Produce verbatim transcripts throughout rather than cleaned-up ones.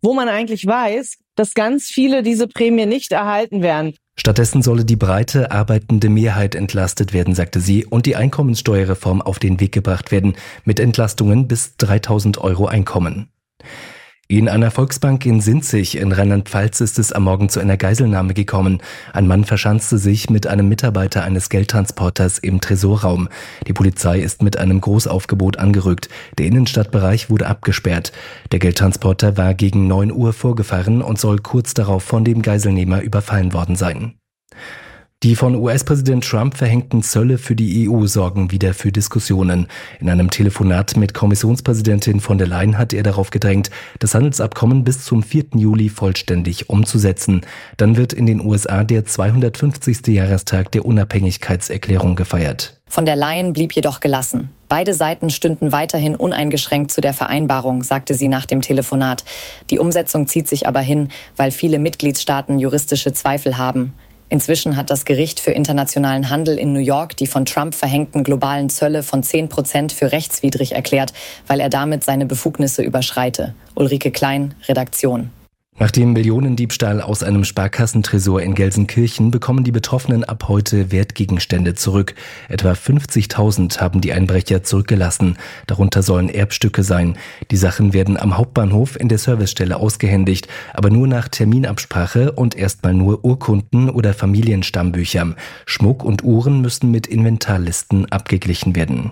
wo man eigentlich weiß, dass ganz viele diese Prämie nicht erhalten werden. Stattdessen solle die breite, arbeitende Mehrheit entlastet werden, sagte sie, und die Einkommenssteuerreform auf den Weg gebracht werden, mit Entlastungen bis dreitausend Euro Einkommen. In einer Volksbank in Sinzig in Rheinland-Pfalz ist es am Morgen zu einer Geiselnahme gekommen. Ein Mann verschanzte sich mit einem Mitarbeiter eines Geldtransporters im Tresorraum. Die Polizei ist mit einem Großaufgebot angerückt. Der Innenstadtbereich wurde abgesperrt. Der Geldtransporter war gegen neun Uhr vorgefahren und soll kurz darauf von dem Geiselnehmer überfallen worden sein. Die von U S-Präsident Trump verhängten Zölle für die E U sorgen wieder für Diskussionen. In einem Telefonat mit Kommissionspräsidentin von der Leyen hat er darauf gedrängt, das Handelsabkommen bis zum vierten Juli vollständig umzusetzen. Dann wird in den U S A der zweihundertfünfzigste Jahrestag der Unabhängigkeitserklärung gefeiert. Von der Leyen blieb jedoch gelassen. Beide Seiten stünden weiterhin uneingeschränkt zu der Vereinbarung, sagte sie nach dem Telefonat. Die Umsetzung zieht sich aber hin, weil viele Mitgliedstaaten juristische Zweifel haben. Inzwischen hat das Gericht für internationalen Handel in New York die von Trump verhängten globalen Zölle von zehn Prozent für rechtswidrig erklärt, weil er damit seine Befugnisse überschreite. Ulrike Klein, Redaktion. Nach dem Millionendiebstahl aus einem Sparkassentresor in Gelsenkirchen bekommen die Betroffenen ab heute Wertgegenstände zurück. Etwa fünfzigtausend haben die Einbrecher zurückgelassen. Darunter sollen Erbstücke sein. Die Sachen werden am Hauptbahnhof in der Servicestelle ausgehändigt, aber nur nach Terminabsprache und erstmal nur Urkunden oder Familienstammbücher. Schmuck und Uhren müssen mit Inventarlisten abgeglichen werden.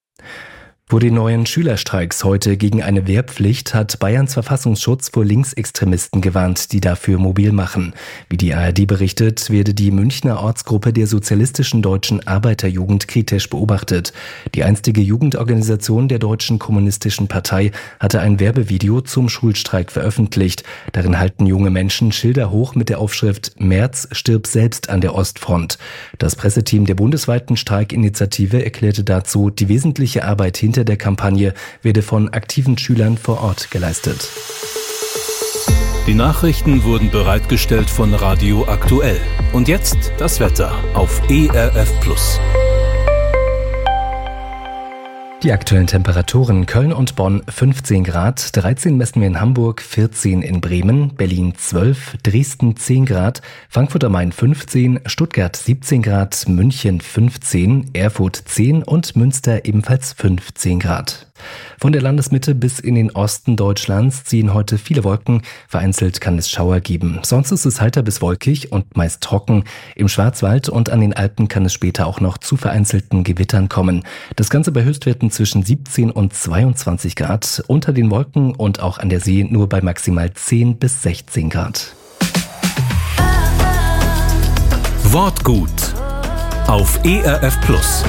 Vor den neuen Schülerstreiks heute gegen eine Wehrpflicht hat Bayerns Verfassungsschutz vor Linksextremisten gewarnt, die dafür mobil machen. Wie die A R D berichtet, werde die Münchner Ortsgruppe der Sozialistischen Deutschen Arbeiterjugend kritisch beobachtet. Die einstige Jugendorganisation der Deutschen Kommunistischen Partei hatte ein Werbevideo zum Schulstreik veröffentlicht. Darin halten junge Menschen Schilder hoch mit der Aufschrift „Merz, stirb selbst an der Ostfront". Das Presseteam der bundesweiten Streikinitiative erklärte dazu, die wesentliche Arbeit hinter der Kampagne werde von aktiven Schülern vor Ort geleistet. Die Nachrichten wurden bereitgestellt von Radio Aktuell. Und jetzt das Wetter auf E R F Plus. Die aktuellen Temperaturen: Köln und Bonn fünfzehn Grad, dreizehn messen wir in Hamburg, vierzehn in Bremen, Berlin zwölf, Dresden zehn Grad, Frankfurt am Main fünfzehn, Stuttgart siebzehn Grad, München fünfzehn, Erfurt zehn und Münster ebenfalls fünfzehn Grad. Von der Landesmitte bis in den Osten Deutschlands ziehen heute viele Wolken. Vereinzelt kann es Schauer geben. Sonst ist es heiter bis wolkig und meist trocken. Im Schwarzwald und an den Alpen kann es später auch noch zu vereinzelten Gewittern kommen. Das Ganze bei Höchstwerten zwischen siebzehn und zweiundzwanzig Grad. Unter den Wolken und auch an der See nur bei maximal zehn bis sechzehn Grad. Wortgut auf E R F Plus.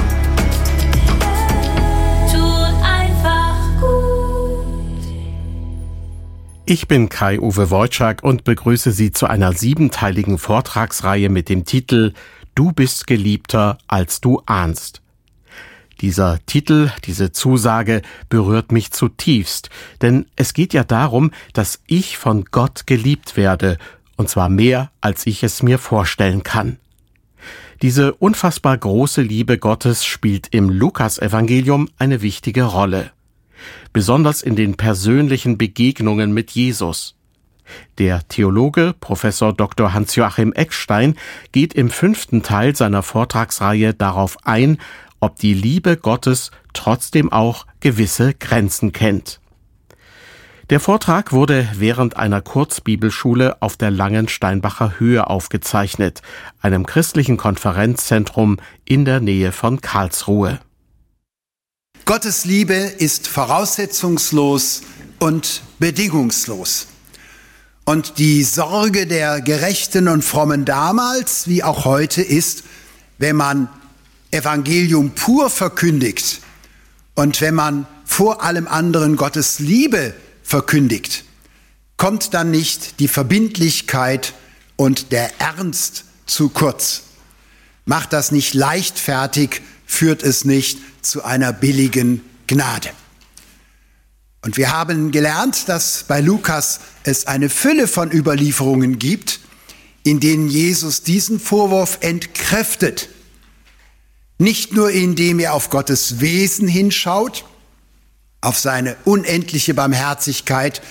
Ich bin Kai-Uwe Wojczak und begrüße Sie zu einer siebenteiligen Vortragsreihe mit dem Titel »Du bist geliebter, als du ahnst«. Dieser Titel, diese Zusage berührt mich zutiefst, denn es geht ja darum, dass ich von Gott geliebt werde, und zwar mehr, als ich es mir vorstellen kann. Diese unfassbar große Liebe Gottes spielt im Lukasevangelium eine wichtige Rolle. Besonders in den persönlichen Begegnungen mit Jesus. Der Theologe Professor Doktor Hans-Joachim Eckstein geht im fünften Teil seiner Vortragsreihe darauf ein, ob die Liebe Gottes trotzdem auch gewisse Grenzen kennt. Der Vortrag wurde während einer Kurzbibelschule auf der Langensteinbacher Höhe aufgezeichnet, einem christlichen Konferenzzentrum in der Nähe von Karlsruhe. Gottes Liebe ist voraussetzungslos und bedingungslos. Und die Sorge der Gerechten und Frommen damals wie auch heute ist, wenn man Evangelium pur verkündigt und wenn man vor allem anderen Gottes Liebe verkündigt, kommt dann nicht die Verbindlichkeit und der Ernst zu kurz. Macht das nicht leichtfertig, führt es nicht zu einer billigen Gnade. Und wir haben gelernt, dass bei Lukas es eine Fülle von Überlieferungen gibt, in denen Jesus diesen Vorwurf entkräftet. Nicht nur indem er auf Gottes Wesen hinschaut, auf seine unendliche Barmherzigkeit,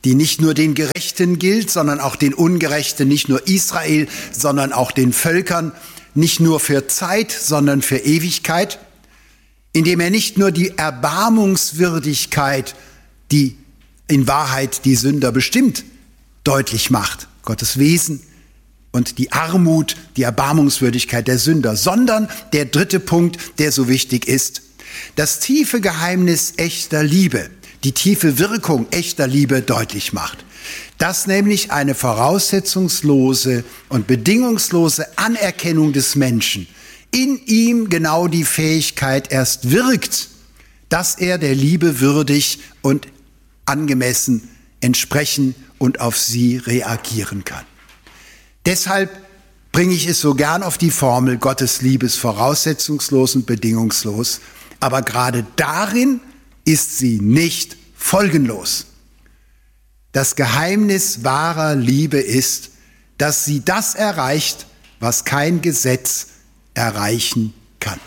die nicht nur den Gerechten gilt, sondern auch den Ungerechten, nicht nur Israel, sondern auch den Völkern, nicht nur für Zeit, sondern für Ewigkeit, indem er nicht nur die Erbarmungswürdigkeit, die in Wahrheit die Sünder bestimmt, deutlich macht, Gottes Wesen und die Armut, die Erbarmungswürdigkeit der Sünder, sondern der dritte Punkt, der so wichtig ist, das tiefe Geheimnis echter Liebe, die tiefe Wirkung echter Liebe deutlich macht. Dass nämlich eine voraussetzungslose und bedingungslose Anerkennung des Menschen in ihm genau die Fähigkeit erst wirkt, dass er der Liebe würdig und angemessen entsprechen und auf sie reagieren kann. Deshalb bringe ich es so gern auf die Formel, Gottes Liebe ist voraussetzungslos und bedingungslos, aber gerade darin ist sie nicht folgenlos. Das Geheimnis wahrer Liebe ist, dass sie das erreicht, was kein Gesetz erreichen kann.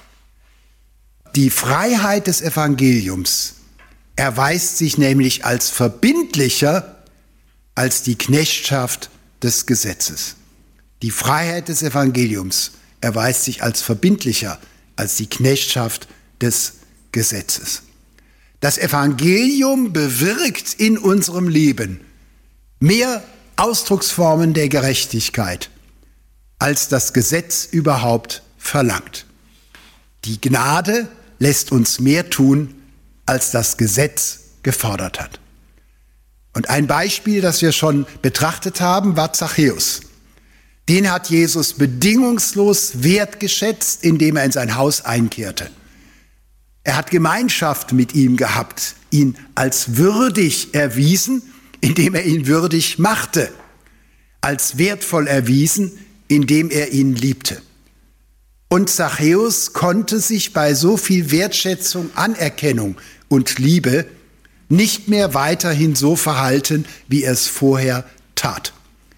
Die Freiheit des Evangeliums erweist sich nämlich als verbindlicher als die Knechtschaft des Gesetzes. Die Freiheit des Evangeliums erweist sich als verbindlicher als die Knechtschaft des Gesetzes. Das Evangelium bewirkt in unserem Leben mehr Ausdrucksformen der Gerechtigkeit, als das Gesetz überhaupt verlangt. Die Gnade lässt uns mehr tun, als das Gesetz gefordert hat. Und ein Beispiel, das wir schon betrachtet haben, war Zachäus. Den hat Jesus bedingungslos wertgeschätzt, indem er in sein Haus einkehrte. Er hat Gemeinschaft mit ihm gehabt, ihn als würdig erwiesen, indem er ihn würdig machte, als wertvoll erwiesen, indem er ihn liebte. Und Zachäus konnte sich bei so viel Wertschätzung, Anerkennung und Liebe nicht mehr weiterhin so verhalten, wie er es vorher tat.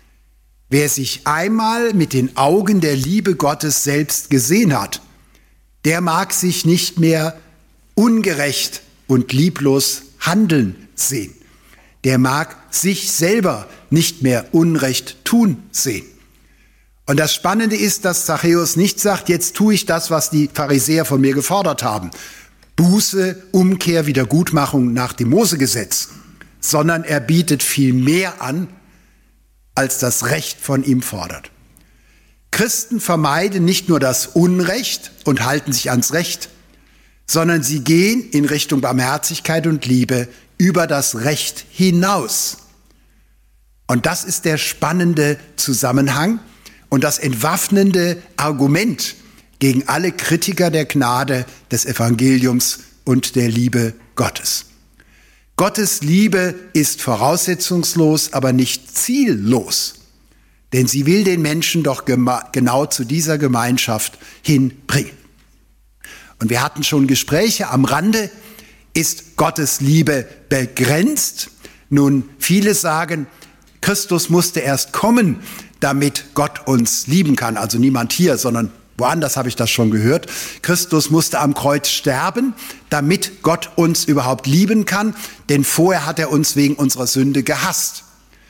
Wer sich einmal mit den Augen der Liebe Gottes selbst gesehen hat, der mag sich nicht mehr ungerecht und lieblos handeln sehen. Der mag sich selber nicht mehr Unrecht tun sehen. Und das Spannende ist, dass Zachäus nicht sagt, jetzt tue ich das, was die Pharisäer von mir gefordert haben. Buße, Umkehr, Wiedergutmachung nach dem Mosegesetz, sondern er bietet viel mehr an, als das Recht von ihm fordert. Christen vermeiden nicht nur das Unrecht und halten sich ans Recht, sondern sie gehen in Richtung Barmherzigkeit und Liebe über das Recht hinaus. Und das ist der spannende Zusammenhang und das entwaffnende Argument gegen alle Kritiker der Gnade, des Evangeliums und der Liebe Gottes. Gottes Liebe ist voraussetzungslos, aber nicht ziellos, denn sie will den Menschen doch gema- genau zu dieser Gemeinschaft hinbringen. Und wir hatten schon Gespräche am Rande, ist Gottes Liebe begrenzt? Nun, viele sagen, Christus musste erst kommen, damit Gott uns lieben kann. Also niemand hier, sondern woanders habe ich das schon gehört. Christus musste am Kreuz sterben, damit Gott uns überhaupt lieben kann, denn vorher hat er uns wegen unserer Sünde gehasst.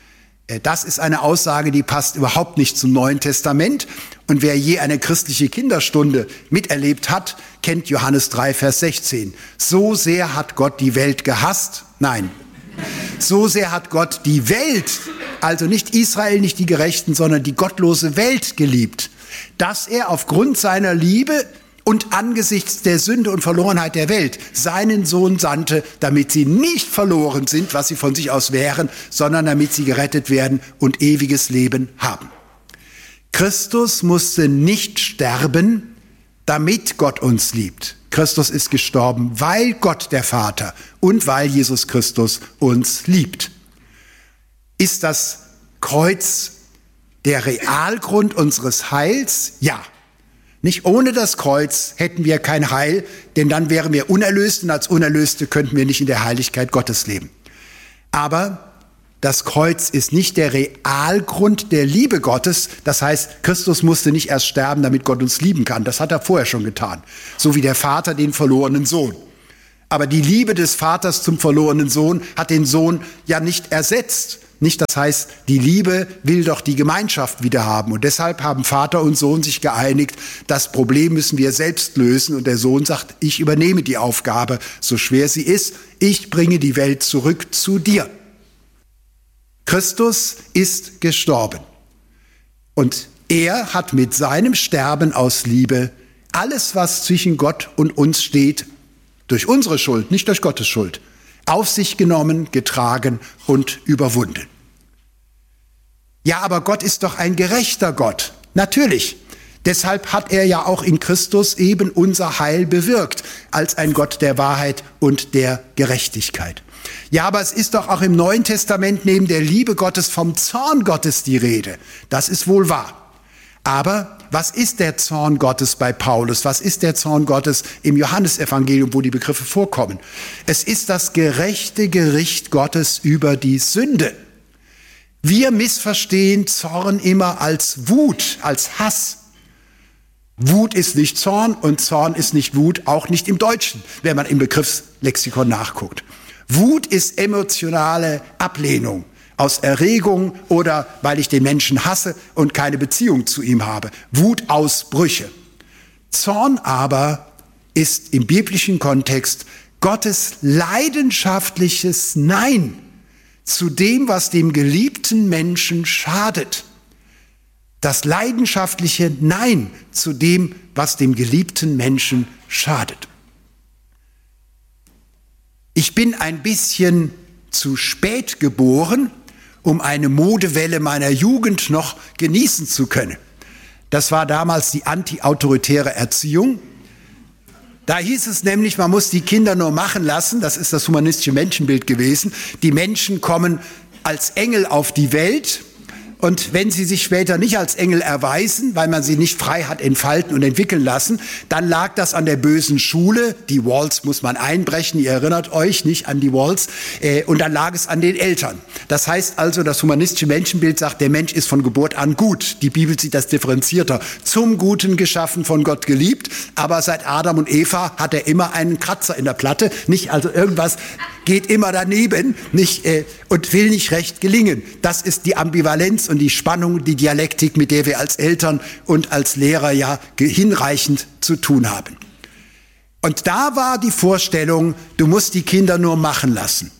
Das ist eine Aussage, die passt überhaupt nicht zum Neuen Testament. Und wer je eine christliche Kinderstunde miterlebt hat, kennt Johannes drei, Vers sechzehn. So sehr hat Gott die Welt gehasst. Nein. So sehr hat Gott die Welt, also nicht Israel, nicht die Gerechten, sondern die gottlose Welt geliebt, dass er aufgrund seiner Liebe und angesichts der Sünde und Verlorenheit der Welt seinen Sohn sandte, damit sie nicht verloren sind, was sie von sich aus wären, sondern damit sie gerettet werden und ewiges Leben haben. Christus musste nicht sterben, damit Gott uns liebt. Christus ist gestorben, weil Gott der Vater und weil Jesus Christus uns liebt. Ist das Kreuz der Realgrund unseres Heils? Ja. Nicht ohne das Kreuz hätten wir kein Heil, denn dann wären wir unerlöst und als Unerlöste könnten wir nicht in der Heiligkeit Gottes leben. Aber das Kreuz ist nicht der Realgrund der Liebe Gottes. Das heißt, Christus musste nicht erst sterben, damit Gott uns lieben kann. Das hat er vorher schon getan. So wie der Vater den verlorenen Sohn. Aber die Liebe des Vaters zum verlorenen Sohn hat den Sohn ja nicht ersetzt. Nicht, das heißt, die Liebe will doch die Gemeinschaft wieder haben. Und deshalb haben Vater und Sohn sich geeinigt, das Problem müssen wir selbst lösen. Und der Sohn sagt, ich übernehme die Aufgabe, so schwer sie ist. Ich bringe die Welt zurück zu dir. Christus ist gestorben. Und er hat mit seinem Sterben aus Liebe alles, was zwischen Gott und uns steht, durch unsere Schuld, nicht durch Gottes Schuld, auf sich genommen, getragen und überwunden. Ja, aber Gott ist doch ein gerechter Gott. Natürlich. Deshalb hat er ja auch in Christus eben unser Heil bewirkt, als ein Gott der Wahrheit und der Gerechtigkeit. Ja, aber es ist doch auch im Neuen Testament neben der Liebe Gottes vom Zorn Gottes die Rede. Das ist wohl wahr. Aber was ist der Zorn Gottes bei Paulus? Was ist der Zorn Gottes im Johannesevangelium, wo die Begriffe vorkommen? Es ist das gerechte Gericht Gottes über die Sünde. Wir missverstehen Zorn immer als Wut, als Hass. Wut ist nicht Zorn und Zorn ist nicht Wut, auch nicht im Deutschen, wenn man im Begriffslexikon nachguckt. Wut ist emotionale Ablehnung aus Erregung oder weil ich den Menschen hasse und keine Beziehung zu ihm habe. Wutausbrüche. Zorn aber ist im biblischen Kontext Gottes leidenschaftliches Nein zu dem, was dem geliebten Menschen schadet. Das leidenschaftliche Nein zu dem, was dem geliebten Menschen schadet. Ich bin ein bisschen zu spät geboren, um eine Modewelle meiner Jugend noch genießen zu können. Das war damals die anti-autoritäre Erziehung. Da hieß es nämlich, man muss die Kinder nur machen lassen. Das ist das humanistische Menschenbild gewesen. Die Menschen kommen als Engel auf die Welt. Und wenn sie sich später nicht als Engel erweisen, weil man sie nicht frei hat entfalten und entwickeln lassen, dann lag das an der bösen Schule. Die Walls muss man einbrechen, ihr erinnert euch nicht an die Walls. Äh, und dann lag es an den Eltern. Das heißt also, das humanistische Menschenbild sagt, der Mensch ist von Geburt an gut. Die Bibel sieht das differenzierter. Zum Guten geschaffen, von Gott geliebt. Aber seit Adam und Eva hat er immer einen Kratzer in der Platte. Nicht also irgendwas geht immer daneben, nicht, äh, und will nicht recht gelingen. Das ist die Ambivalenz und die Spannung, die Dialektik, mit der wir als Eltern und als Lehrer ja hinreichend zu tun haben. Und da war die Vorstellung, du musst die Kinder nur machen lassen.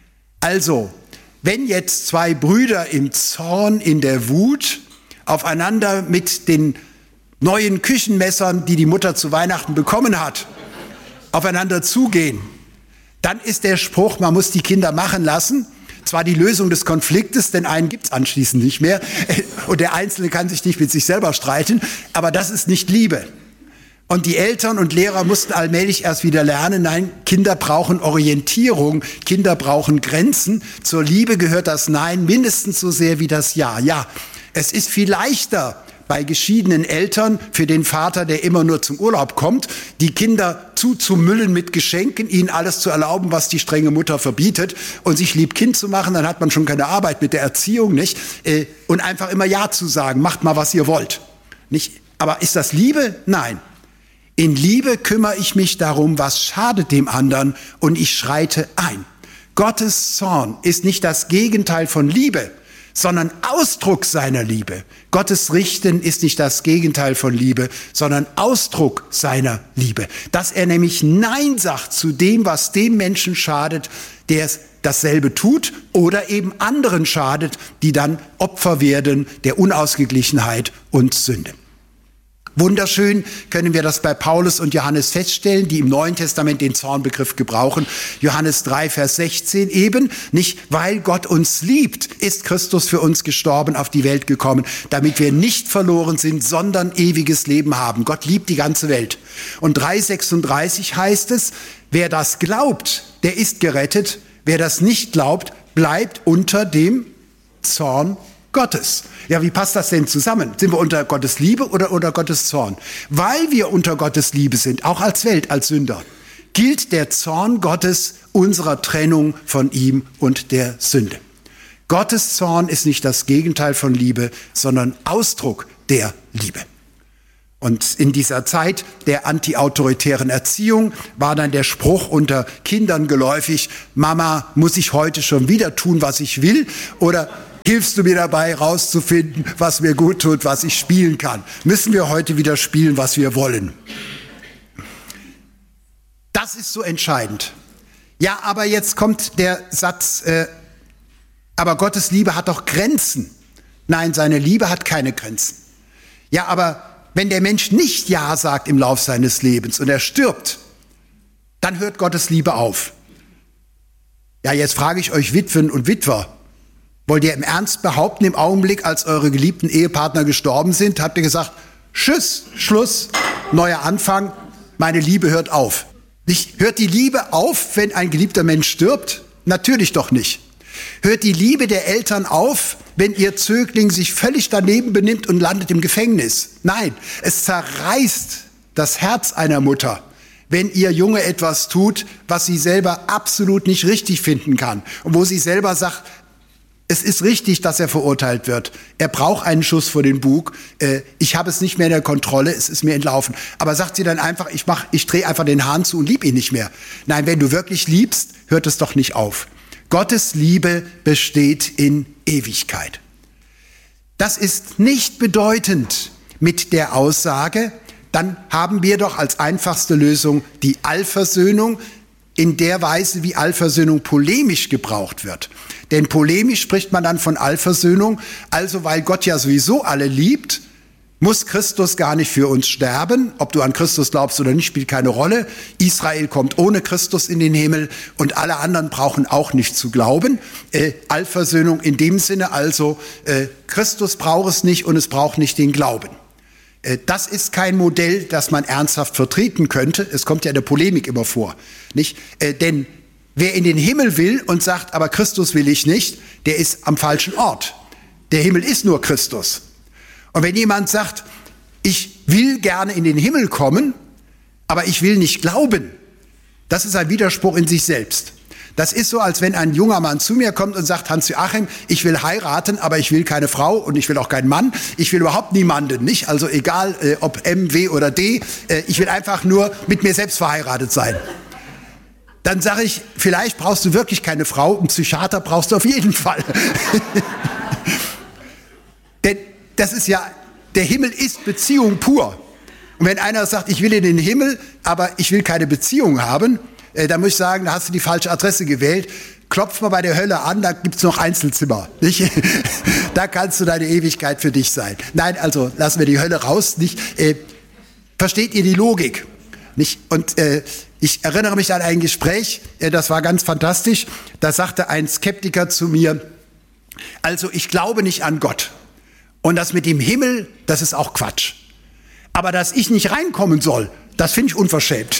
Also, wenn jetzt zwei Brüder im Zorn, in der Wut aufeinander mit den neuen Küchenmessern, die die Mutter zu Weihnachten bekommen hat, aufeinander zugehen, dann ist der Spruch, man muss die Kinder machen lassen, zwar die Lösung des Konfliktes, denn einen gibt's anschließend nicht mehr und der Einzelne kann sich nicht mit sich selber streiten, aber das ist nicht Liebe. Und die Eltern und Lehrer mussten allmählich erst wieder lernen, nein, Kinder brauchen Orientierung, Kinder brauchen Grenzen. Zur Liebe gehört das Nein mindestens so sehr wie das Ja. Ja, es ist viel leichter bei geschiedenen Eltern für den Vater, der immer nur zum Urlaub kommt, die Kinder zuzumüllen mit Geschenken, ihnen alles zu erlauben, was die strenge Mutter verbietet und sich lieb Kind zu machen, dann hat man schon keine Arbeit mit der Erziehung, nicht? Und einfach immer Ja zu sagen, macht mal, was ihr wollt. Nicht? Aber ist das Liebe? Nein. In Liebe kümmere ich mich darum, was schadet dem anderen und ich schreite ein. Gottes Zorn ist nicht das Gegenteil von Liebe, sondern Ausdruck seiner Liebe. Gottes Richten ist nicht das Gegenteil von Liebe, sondern Ausdruck seiner Liebe. Dass er nämlich Nein sagt zu dem, was dem Menschen schadet, der dasselbe tut oder eben anderen schadet, die dann Opfer werden der Unausgeglichenheit und Sünde. Wunderschön können wir das bei Paulus und Johannes feststellen, die im Neuen Testament den Zornbegriff gebrauchen. Johannes drei, Vers sechzehn eben, nicht weil Gott uns liebt, ist Christus für uns gestorben, auf die Welt gekommen, damit wir nicht verloren sind, sondern ewiges Leben haben. Gott liebt die ganze Welt. Und drei, sechsunddreißig heißt es, wer das glaubt, der ist gerettet. Wer das nicht glaubt, bleibt unter dem Zorn Gottes. Ja, wie passt das denn zusammen? Sind wir unter Gottes Liebe oder unter Gottes Zorn? Weil wir unter Gottes Liebe sind, auch als Welt, als Sünder, gilt der Zorn Gottes unserer Trennung von ihm und der Sünde. Gottes Zorn ist nicht das Gegenteil von Liebe, sondern Ausdruck der Liebe. Und in dieser Zeit der antiautoritären Erziehung war dann der Spruch unter Kindern geläufig: Mama, muss ich heute schon wieder tun, was ich will? Oder hilfst du mir dabei, rauszufinden, was mir gut tut, was ich spielen kann? Müssen wir heute wieder spielen, was wir wollen? Das ist so entscheidend. Ja, aber jetzt kommt der Satz, äh, aber Gottes Liebe hat doch Grenzen. Nein, seine Liebe hat keine Grenzen. Ja, aber wenn der Mensch nicht Ja sagt im Lauf seines Lebens und er stirbt, dann hört Gottes Liebe auf. Ja, jetzt frage ich euch Witwen und Witwer, wollt ihr im Ernst behaupten, im Augenblick, als eure geliebten Ehepartner gestorben sind, habt ihr gesagt, Tschüss, Schluss, neuer Anfang, meine Liebe hört auf. Nicht, hört die Liebe auf, wenn ein geliebter Mensch stirbt? Natürlich doch nicht. Hört die Liebe der Eltern auf, wenn ihr Zögling sich völlig daneben benimmt und landet im Gefängnis? Nein, es zerreißt das Herz einer Mutter, wenn ihr Junge etwas tut, was sie selber absolut nicht richtig finden kann. Und wo sie selber sagt, es ist richtig, dass er verurteilt wird. Er braucht einen Schuss vor den Bug. Äh, ich habe es nicht mehr in der Kontrolle, es ist mir entlaufen. Aber sagt sie dann einfach, ich mach, ich drehe einfach den Hahn zu und lieb ihn nicht mehr. Nein, wenn du wirklich liebst, hört es doch nicht auf. Gottes Liebe besteht in Ewigkeit. Das ist nicht bedeutend mit der Aussage, dann haben wir doch als einfachste Lösung die Allversöhnung, in der Weise, wie Allversöhnung polemisch gebraucht wird. Denn polemisch spricht man dann von Allversöhnung, also weil Gott ja sowieso alle liebt, muss Christus gar nicht für uns sterben. Ob du an Christus glaubst oder nicht, spielt keine Rolle. Israel kommt ohne Christus in den Himmel und alle anderen brauchen auch nicht zu glauben. Äh, Allversöhnung in dem Sinne also, äh, Christus braucht es nicht und es braucht nicht den Glauben. Äh, das ist kein Modell, das man ernsthaft vertreten könnte. Es kommt ja in der Polemik immer vor, nicht? Äh, denn wer in den Himmel will und sagt, aber Christus will ich nicht, der ist am falschen Ort. Der Himmel ist nur Christus. Und wenn jemand sagt, ich will gerne in den Himmel kommen, aber ich will nicht glauben, das ist ein Widerspruch in sich selbst. Das ist so, als wenn ein junger Mann zu mir kommt und sagt, Hans-Joachim, ich will heiraten, aber ich will keine Frau und ich will auch keinen Mann. Ich will überhaupt niemanden, nicht? Also egal, äh, ob M, W oder D, äh, ich will einfach nur mit mir selbst verheiratet sein. Dann sage ich, vielleicht brauchst du wirklich keine Frau, einen Psychiater brauchst du auf jeden Fall. Denn das ist ja, der Himmel ist Beziehung pur. Und wenn einer sagt, ich will in den Himmel, aber ich will keine Beziehung haben, äh, dann muss ich sagen, da hast du die falsche Adresse gewählt. Klopf mal bei der Hölle an, da gibt's noch Einzelzimmer. Nicht? Da kannst du deine Ewigkeit für dich sein. Nein, also lassen wir die Hölle raus. Nicht? Äh, versteht ihr die Logik? Nicht? Und äh, ich erinnere mich an ein Gespräch, äh, das war ganz fantastisch. Da sagte ein Skeptiker zu mir, also ich glaube nicht an Gott. Und das mit dem Himmel, das ist auch Quatsch. Aber dass ich nicht reinkommen soll, das finde ich unverschämt.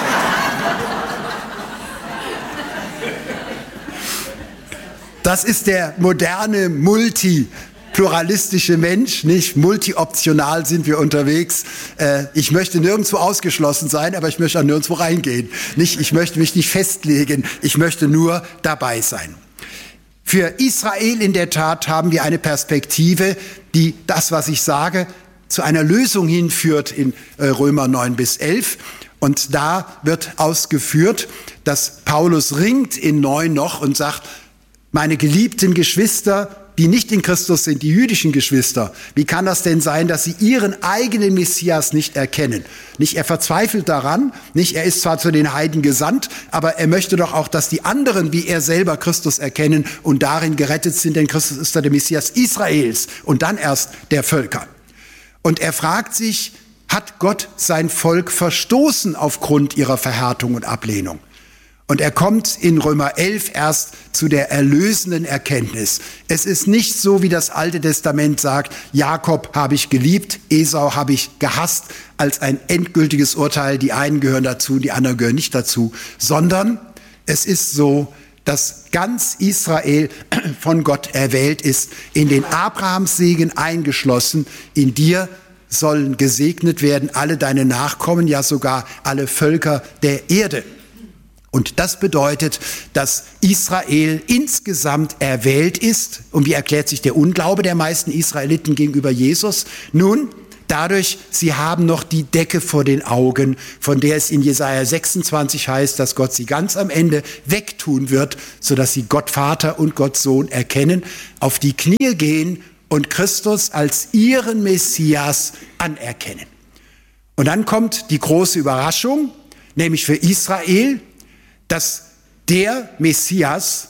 Das ist der moderne, multipluralistische Mensch, nicht? Multioptional sind wir unterwegs. Äh, ich möchte nirgendwo ausgeschlossen sein, aber ich möchte auch nirgendwo reingehen. Nicht? Ich möchte mich nicht festlegen, ich möchte nur dabei sein. Für Israel in der Tat haben wir eine Perspektive, die das, was ich sage, zu einer Lösung hinführt in Römer neun bis elf. Und da wird ausgeführt, dass Paulus ringt in neun noch und sagt, meine geliebten Geschwister, die nicht in Christus sind, die jüdischen Geschwister, wie kann das denn sein, dass sie ihren eigenen Messias nicht erkennen? Nicht, er verzweifelt daran, nicht, er ist zwar zu den Heiden gesandt, aber er möchte doch auch, dass die anderen wie er selber Christus erkennen und darin gerettet sind, denn Christus ist der Messias Israels und dann erst der Völker. Und er fragt sich, hat Gott sein Volk verstoßen aufgrund ihrer Verhärtung und Ablehnung? Und er kommt in Römer elf erst zu der erlösenden Erkenntnis. Es ist nicht so, wie das Alte Testament sagt, Jakob habe ich geliebt, Esau habe ich gehasst, als ein endgültiges Urteil, die einen gehören dazu, die anderen gehören nicht dazu, sondern es ist so, dass ganz Israel von Gott erwählt ist, in den Abrahamssegen eingeschlossen, in dir sollen gesegnet werden alle deine Nachkommen, ja sogar alle Völker der Erde. Und das bedeutet, dass Israel insgesamt erwählt ist. Und wie erklärt sich der Unglaube der meisten Israeliten gegenüber Jesus? Nun, Dadurch, sie haben noch die Decke vor den Augen, von der es in Jesaja sechsundzwanzig heißt, dass Gott sie ganz am Ende wegtun wird, sodass sie Gott Vater und Gott Sohn erkennen, auf die Knie gehen und Christus als ihren Messias anerkennen. Und dann kommt die große Überraschung, nämlich für Israel, dass der Messias,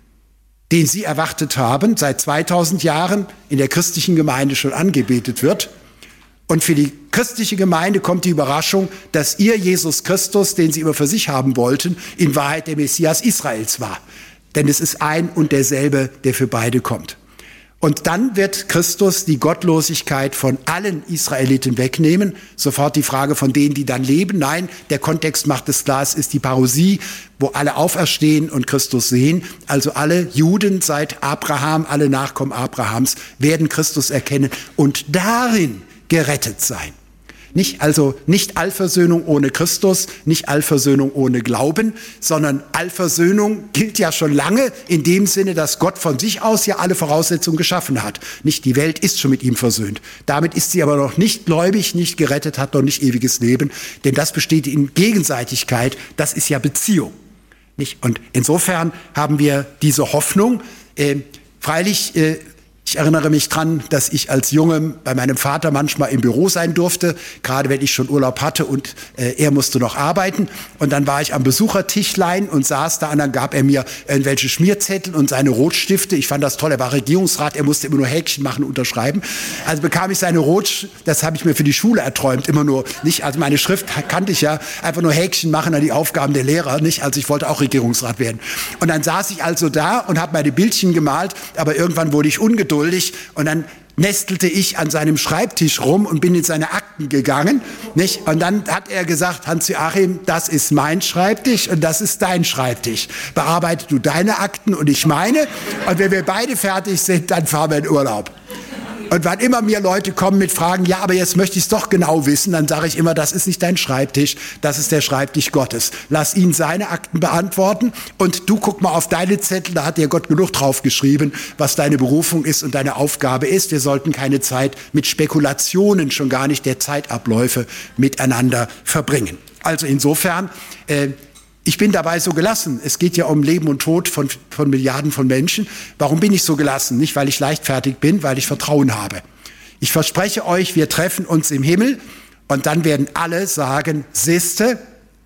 den sie erwartet haben, seit zweitausend Jahren in der christlichen Gemeinde schon angebetet wird. Und für die christliche Gemeinde kommt die Überraschung, dass ihr Jesus Christus, den sie immer für sich haben wollten, in Wahrheit der Messias Israels war. Denn es ist ein und derselbe, der für beide kommt. Und dann wird Christus die Gottlosigkeit von allen Israeliten wegnehmen. Sofort die Frage von denen, die dann leben. Nein, der Kontext macht es klar, es ist die Parousie, wo alle auferstehen und Christus sehen. Also alle Juden seit Abraham, alle Nachkommen Abrahams werden Christus erkennen und darin gerettet sein. Nicht, also nicht Allversöhnung ohne Christus, nicht Allversöhnung ohne Glauben, sondern Allversöhnung gilt ja schon lange in dem Sinne, dass Gott von sich aus ja alle Voraussetzungen geschaffen hat. Nicht die Welt ist schon mit ihm versöhnt. Damit ist sie aber noch nicht gläubig, nicht gerettet, hat noch nicht ewiges Leben, denn das besteht in Gegenseitigkeit, das ist ja Beziehung. Nicht? Und insofern haben wir diese Hoffnung, äh, freilich äh, ich erinnere mich dran, dass ich als Junge bei meinem Vater manchmal im Büro sein durfte, gerade wenn ich schon Urlaub hatte und äh, er musste noch arbeiten. Und dann war ich am Besuchertischlein und saß da und dann gab er mir irgendwelche Schmierzettel und seine Rotstifte. Ich fand das toll, er war Regierungsrat, er musste immer nur Häkchen machen und unterschreiben. Also bekam ich seine Rot, das habe ich mir für die Schule erträumt, immer nur, nicht, also meine Schrift kannte ich ja, einfach nur Häkchen machen an die Aufgaben der Lehrer, nicht, also ich wollte auch Regierungsrat werden. Und dann saß ich also da und habe meine Bildchen gemalt, aber irgendwann wurde ich ungeduldig. Und dann nestelte ich an seinem Schreibtisch rum und bin in seine Akten gegangen. Nicht? Und dann hat er gesagt, Hans-Joachim, das ist mein Schreibtisch und das ist dein Schreibtisch. Bearbeite du deine Akten und ich meine. Und wenn wir beide fertig sind, dann fahren wir in Urlaub. Und wann immer mir Leute kommen mit Fragen, ja, aber jetzt möchte ich es doch genau wissen, dann sage ich immer, das ist nicht dein Schreibtisch, das ist der Schreibtisch Gottes. Lass ihn seine Akten beantworten und du guck mal auf deine Zettel, da hat dir Gott genug drauf geschrieben, was deine Berufung ist und deine Aufgabe ist. Wir sollten keine Zeit mit Spekulationen, schon gar nicht der Zeitabläufe miteinander verbringen. Also insofern, äh, ich bin dabei so gelassen. Es geht ja um Leben und Tod von, von Milliarden von Menschen. Warum bin ich so gelassen? Nicht, weil ich leichtfertig bin, weil ich Vertrauen habe. Ich verspreche euch, wir treffen uns im Himmel und dann werden alle sagen, siehste,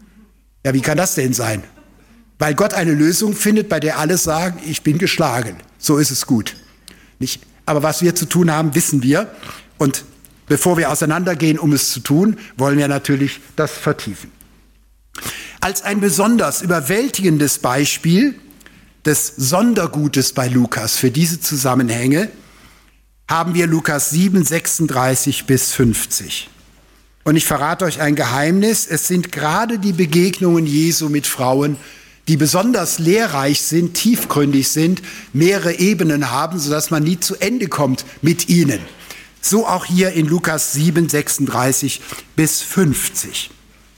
ja, wie kann das denn sein? Weil Gott eine Lösung findet, bei der alle sagen, ich bin geschlagen. So ist es gut. Nicht? Aber was wir zu tun haben, wissen wir. Und bevor wir auseinandergehen, um es zu tun, wollen wir natürlich das vertiefen. Als ein besonders überwältigendes Beispiel des Sondergutes bei Lukas für diese Zusammenhänge haben wir Lukas sieben, sechsunddreißig bis fünfzig. Und ich verrate euch ein Geheimnis, es sind gerade die Begegnungen Jesu mit Frauen, die besonders lehrreich sind, tiefgründig sind, mehrere Ebenen haben, sodass man nie zu Ende kommt mit ihnen. So auch hier in Lukas sieben, sechsunddreißig bis fünfzig.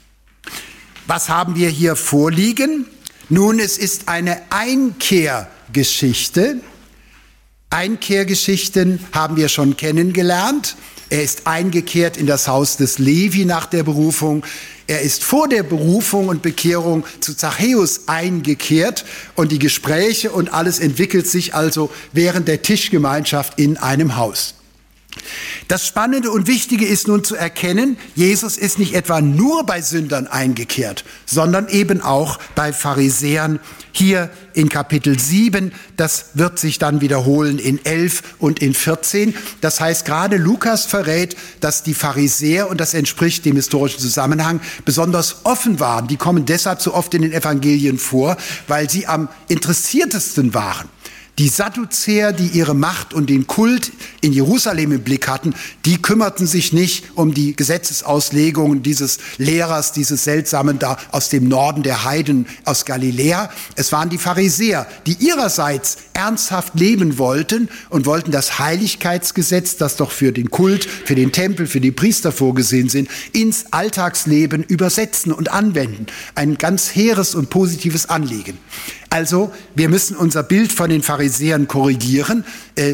Was haben wir hier vorliegen? Nun, es ist eine Einkehrgeschichte. Einkehrgeschichten haben wir schon kennengelernt. Er ist eingekehrt in das Haus des Levi nach der Berufung. Er ist vor der Berufung und Bekehrung zu Zachäus eingekehrt und die Gespräche und alles entwickelt sich also während der Tischgemeinschaft in einem Haus. Das Spannende und Wichtige ist nun zu erkennen, Jesus ist nicht etwa nur bei Sündern eingekehrt, sondern eben auch bei Pharisäern hier in Kapitel sieben. Das wird sich dann wiederholen in elf und in vierzehn. Das heißt, gerade Lukas verrät, dass die Pharisäer, und das entspricht dem historischen Zusammenhang, besonders offen waren. Die kommen deshalb so oft in den Evangelien vor, weil sie am interessiertesten waren. Die Sadduzäer, die ihre Macht und den Kult in Jerusalem im Blick hatten, die kümmerten sich nicht um die Gesetzesauslegungen dieses Lehrers, dieses Seltsamen da aus dem Norden der Heiden aus Galiläa. Es waren die Pharisäer, die ihrerseits ernsthaft leben wollten und wollten das Heiligkeitsgesetz, das doch für den Kult, für den Tempel, für die Priester vorgesehen sind, ins Alltagsleben übersetzen und anwenden. Ein ganz hehres und positives Anliegen. Also, wir müssen unser Bild von den Pharisäern korrigieren. Äh,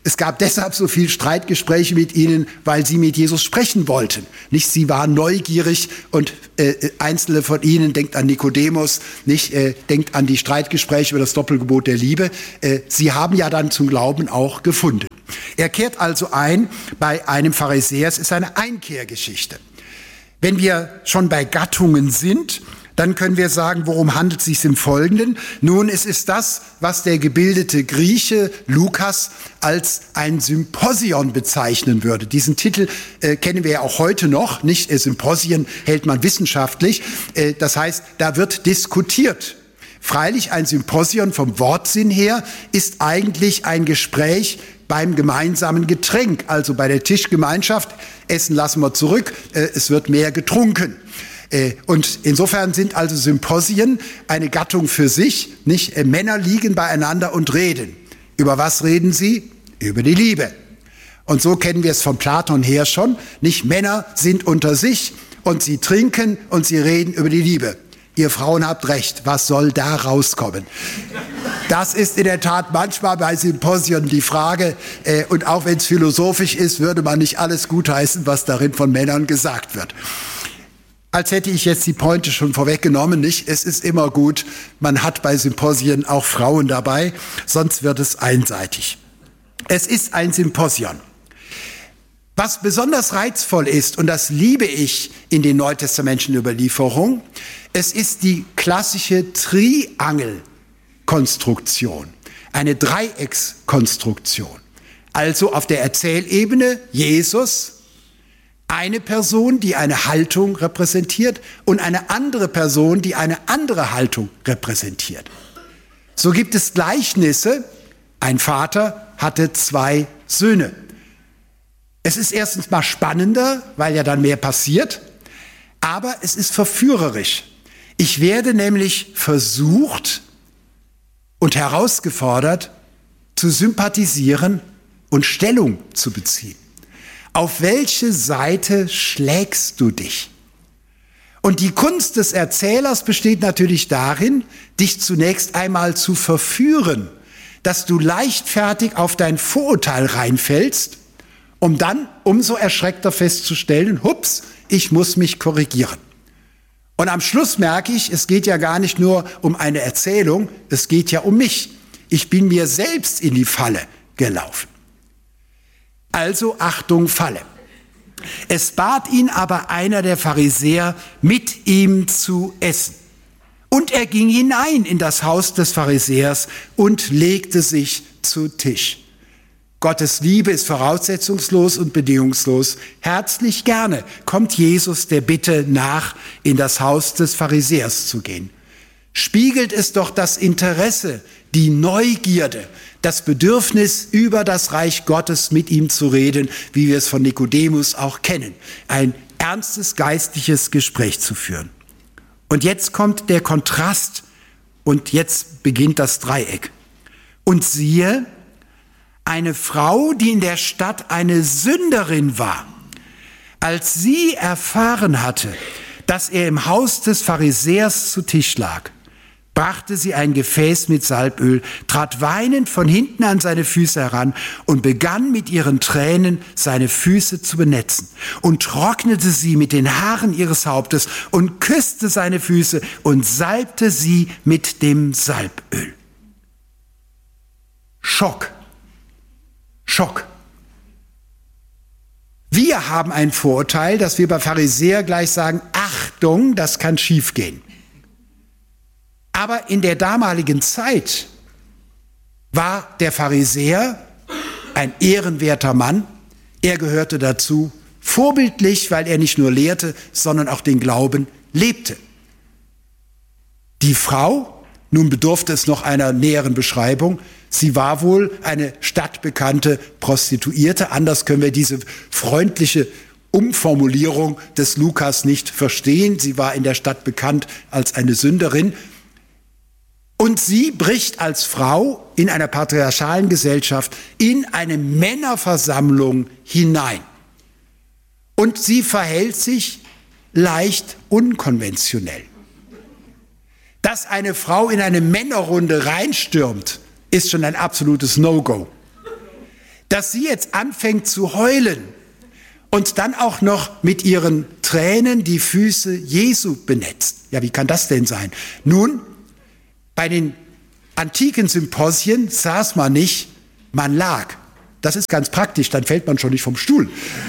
Es gab deshalb so viel Streitgespräche mit ihnen, weil sie mit Jesus sprechen wollten. Nicht, sie waren neugierig und äh, einzelne von ihnen, denkt an Nikodemus, nicht, äh, denkt an die Streitgespräche über das Doppelgebot der Liebe. Äh, sie haben ja dann zum Glauben auch gefunden. Er kehrt also ein bei einem Pharisäer. Es ist eine Einkehrgeschichte. Wenn wir schon bei Gattungen sind, dann können wir sagen, worum handelt es sich im Folgenden? Nun, es ist das, was der gebildete Grieche Lukas als ein Symposion bezeichnen würde. Diesen Titel äh, kennen wir ja auch heute noch, nicht? Äh, Symposien hält man wissenschaftlich. Äh, das heißt, da wird diskutiert. Freilich, ein Symposion vom Wortsinn her ist eigentlich ein Gespräch beim gemeinsamen Getränk, also bei der Tischgemeinschaft. Essen lassen wir zurück, äh, es wird mehr getrunken. Und insofern sind also Symposien eine Gattung für sich, nicht? Männer liegen beieinander und reden. Über was reden sie? Über die Liebe. Und so kennen wir es von Platon her schon, nicht? Männer sind unter sich und sie trinken und sie reden über die Liebe. Ihr Frauen habt recht, was soll da rauskommen? Das ist in der Tat manchmal bei Symposien die Frage, äh, und auch wenn es philosophisch ist, würde man nicht alles gutheißen, was darin von Männern gesagt wird. Als hätte ich jetzt die Pointe schon vorweggenommen, nicht? Es ist immer gut, man hat bei Symposien auch Frauen dabei, sonst wird es einseitig. Es ist ein Symposion. Was besonders reizvoll ist, und das liebe ich in den neutestamentlichen Überlieferungen, es ist die klassische Triangelkonstruktion, eine Dreieckskonstruktion. Also auf der Erzählebene Jesus, eine Person, die eine Haltung repräsentiert und eine andere Person, die eine andere Haltung repräsentiert. So gibt es Gleichnisse. Ein Vater hatte zwei Söhne. Es ist erstens mal spannender, weil ja dann mehr passiert, aber es ist verführerisch. Ich werde nämlich versucht und herausgefordert, zu sympathisieren und Stellung zu beziehen. Auf welche Seite schlägst du dich? Und die Kunst des Erzählers besteht natürlich darin, dich zunächst einmal zu verführen, dass du leichtfertig auf dein Vorurteil reinfällst, um dann umso erschreckter festzustellen, hups, ich muss mich korrigieren. Und am Schluss merke ich, es geht ja gar nicht nur um eine Erzählung, es geht ja um mich. Ich bin mir selbst in die Falle gelaufen. Also Achtung, Falle. Es bat ihn aber einer der Pharisäer, mit ihm zu essen. Und er ging hinein in das Haus des Pharisäers und legte sich zu Tisch. Gottes Liebe ist voraussetzungslos und bedingungslos. Herzlich gerne kommt Jesus der Bitte nach, in das Haus des Pharisäers zu gehen. Spiegelt es doch das Interesse, die Neugierde, das Bedürfnis, über das Reich Gottes mit ihm zu reden, wie wir es von Nikodemus auch kennen. Ein ernstes geistliches Gespräch zu führen. Und jetzt kommt der Kontrast und jetzt beginnt das Dreieck. Und siehe, eine Frau, die in der Stadt eine Sünderin war, als sie erfahren hatte, dass er im Haus des Pharisäers zu Tisch lag, brachte sie ein Gefäß mit Salböl, trat weinend von hinten an seine Füße heran und begann mit ihren Tränen seine Füße zu benetzen und trocknete sie mit den Haaren ihres Hauptes und küsste seine Füße und salbte sie mit dem Salböl. Schock. Schock. Wir haben ein Vorurteil, dass wir bei Pharisäer gleich sagen, Achtung, das kann schiefgehen. Aber in der damaligen Zeit war der Pharisäer ein ehrenwerter Mann. Er gehörte dazu, vorbildlich, weil er nicht nur lehrte, sondern auch den Glauben lebte. Die Frau, nun bedurfte es noch einer näheren Beschreibung, sie war wohl eine stadtbekannte Prostituierte. Anders können wir diese freundliche Umformulierung des Lukas nicht verstehen. Sie war in der Stadt bekannt als eine Sünderin. Und sie bricht als Frau in einer patriarchalen Gesellschaft in eine Männerversammlung hinein. Und sie verhält sich leicht unkonventionell. Dass eine Frau in eine Männerrunde reinstürmt, ist schon ein absolutes No-Go. Dass sie jetzt anfängt zu heulen und dann auch noch mit ihren Tränen die Füße Jesu benetzt. Ja, wie kann das denn sein? Nun, bei den antiken Symposien saß man nicht, man lag. Das ist ganz praktisch, dann fällt man schon nicht vom Stuhl.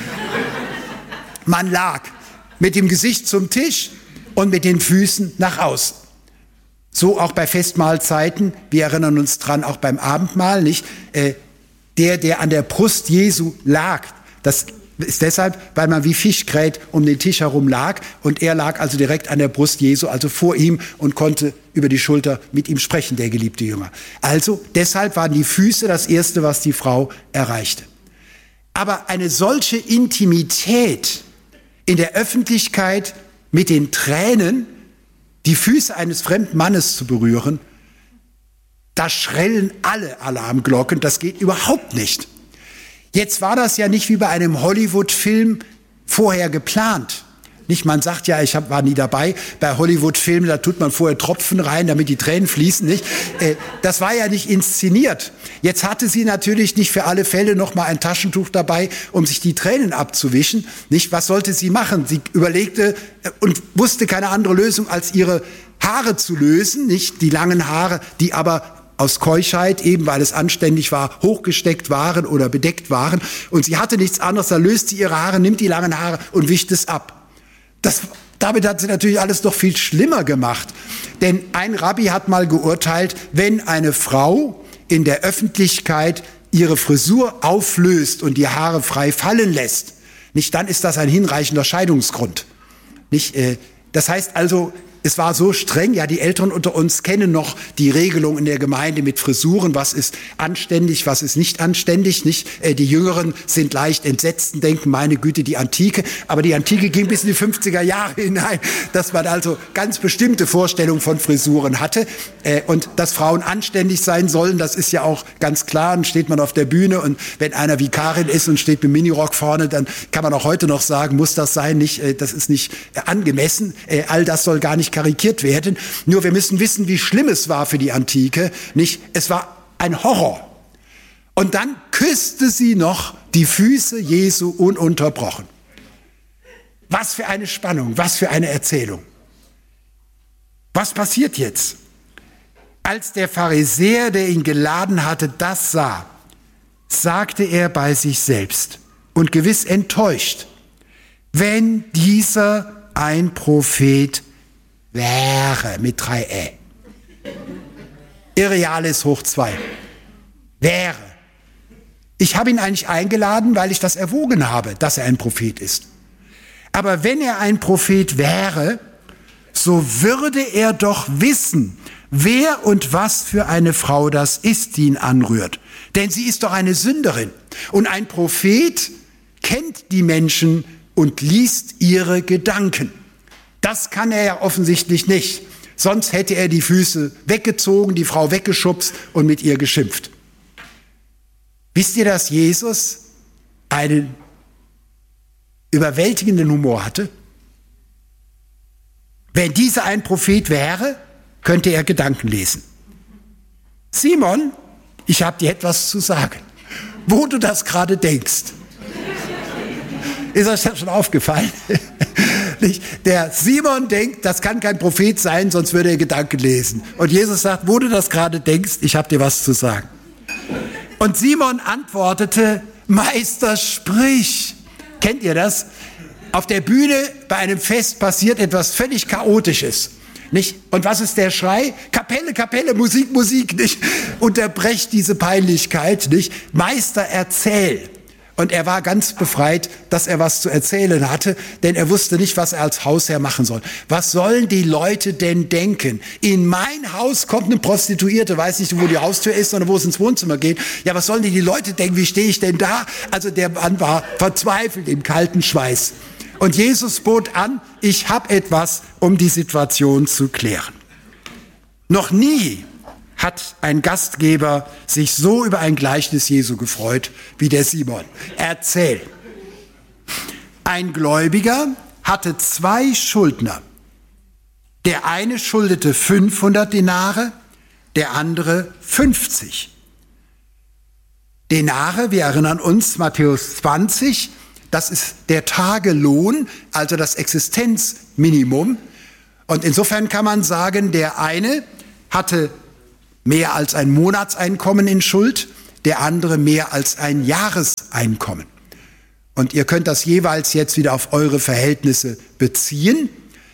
Man lag mit dem Gesicht zum Tisch und mit den Füßen nach außen. So auch bei Festmahlzeiten, wir erinnern uns dran, auch beim Abendmahl, nicht? Äh, der, der an der Brust Jesu lag, das ist deshalb, weil man wie Fischgrät um den Tisch herum lag und er lag also direkt an der Brust Jesu, also vor ihm und konnte über die Schulter mit ihm sprechen, der geliebte Jünger. Also deshalb waren die Füße das Erste, was die Frau erreichte. Aber eine solche Intimität in der Öffentlichkeit mit den Tränen, die Füße eines fremden Mannes zu berühren, da schrellen alle Alarmglocken, das geht überhaupt nicht. Jetzt war das ja nicht wie bei einem Hollywood-Film vorher geplant. Nicht, man sagt ja, ich hab, war nie dabei, bei Hollywood-Filmen, da tut man vorher Tropfen rein, damit die Tränen fließen, nicht? Äh, das war ja nicht inszeniert. Jetzt hatte sie natürlich nicht für alle Fälle noch mal ein Taschentuch dabei, um sich die Tränen abzuwischen, nicht? Was sollte sie machen? Sie überlegte und wusste keine andere Lösung, als ihre Haare zu lösen, nicht? Die langen Haare, die aber aus Keuschheit, eben weil es anständig war, hochgesteckt waren oder bedeckt waren. Und sie hatte nichts anderes, da löst sie ihre Haare, nimmt die langen Haare und wischt es ab. Das, damit hat sie natürlich alles noch viel schlimmer gemacht. Denn ein Rabbi hat mal geurteilt, wenn eine Frau in der Öffentlichkeit ihre Frisur auflöst und die Haare frei fallen lässt, nicht, dann ist das ein hinreichender Scheidungsgrund. Nicht, äh, das heißt also, es war so streng, ja, die Älteren unter uns kennen noch die Regelung in der Gemeinde mit Frisuren, was ist anständig, was ist nicht anständig, nicht? Äh, die Jüngeren sind leicht entsetzt und denken, meine Güte, die Antike. Aber die Antike ging bis in die fünfziger Jahre hinein, dass man also ganz bestimmte Vorstellungen von Frisuren hatte. Äh, und dass Frauen anständig sein sollen, das ist ja auch ganz klar. Dann steht man auf der Bühne und wenn einer Vikarin ist und steht mit Minirock vorne, dann kann man auch heute noch sagen, muss das sein, nicht? Äh, das ist nicht äh, angemessen. Äh, all das soll gar nicht karikiert werden. Nur wir müssen wissen, wie schlimm es war für die Antike. Nicht? Es war ein Horror. Und dann küsste sie noch die Füße Jesu ununterbrochen. Was für eine Spannung, was für eine Erzählung. Was passiert jetzt? Als der Pharisäer, der ihn geladen hatte, das sah, sagte er bei sich selbst und gewiss enttäuscht, wenn dieser ein Prophet wäre, mit drei Ä. Irreales hoch zwei. Wäre. Ich habe ihn eigentlich eingeladen, weil ich das erwogen habe, dass er ein Prophet ist. Aber wenn er ein Prophet wäre, so würde er doch wissen, wer und was für eine Frau das ist, die ihn anrührt. Denn sie ist doch eine Sünderin. Und ein Prophet kennt die Menschen und liest ihre Gedanken. Das kann er ja offensichtlich nicht. Sonst hätte er die Füße weggezogen, die Frau weggeschubst und mit ihr geschimpft. Wisst ihr, dass Jesus einen überwältigenden Humor hatte? Wenn dieser ein Prophet wäre, könnte er Gedanken lesen. Simon, ich habe dir etwas zu sagen, wo du das gerade denkst. Ist euch das schon aufgefallen? Der Simon denkt, das kann kein Prophet sein, sonst würde er Gedanken lesen. Und Jesus sagt, wo du das gerade denkst, ich habe dir was zu sagen. Und Simon antwortete, Meister, sprich. Kennt ihr das? Auf der Bühne bei einem Fest passiert etwas völlig Chaotisches. Nicht? Und was ist der Schrei? Kapelle, Kapelle, Musik, Musik. Nicht? Unterbrecht diese Peinlichkeit. Nicht? Meister, erzähl. Und er war ganz befreit, dass er was zu erzählen hatte, denn er wusste nicht, was er als Hausherr machen soll. Was sollen die Leute denn denken? In mein Haus kommt eine Prostituierte, weiß nicht, wo die Haustür ist, sondern wo es ins Wohnzimmer geht. Ja, was sollen die, die Leute denken? Wie stehe ich denn da? Also der Mann war verzweifelt im kalten Schweiß. Und Jesus bot an, ich habe etwas, um die Situation zu klären. Noch nie hat ein Gastgeber sich so über ein Gleichnis Jesu gefreut wie der Simon. Erzähl. Ein Gläubiger hatte zwei Schuldner. Der eine schuldete fünfhundert Denare, der andere fünfzig. Denare, wir erinnern uns, Matthäus zwanzig, das ist der Tagelohn, also das Existenzminimum. Und insofern kann man sagen, der eine hatte mehr als ein Monatseinkommen in Schuld, der andere mehr als ein Jahreseinkommen. Und ihr könnt das jeweils jetzt wieder auf eure Verhältnisse beziehen.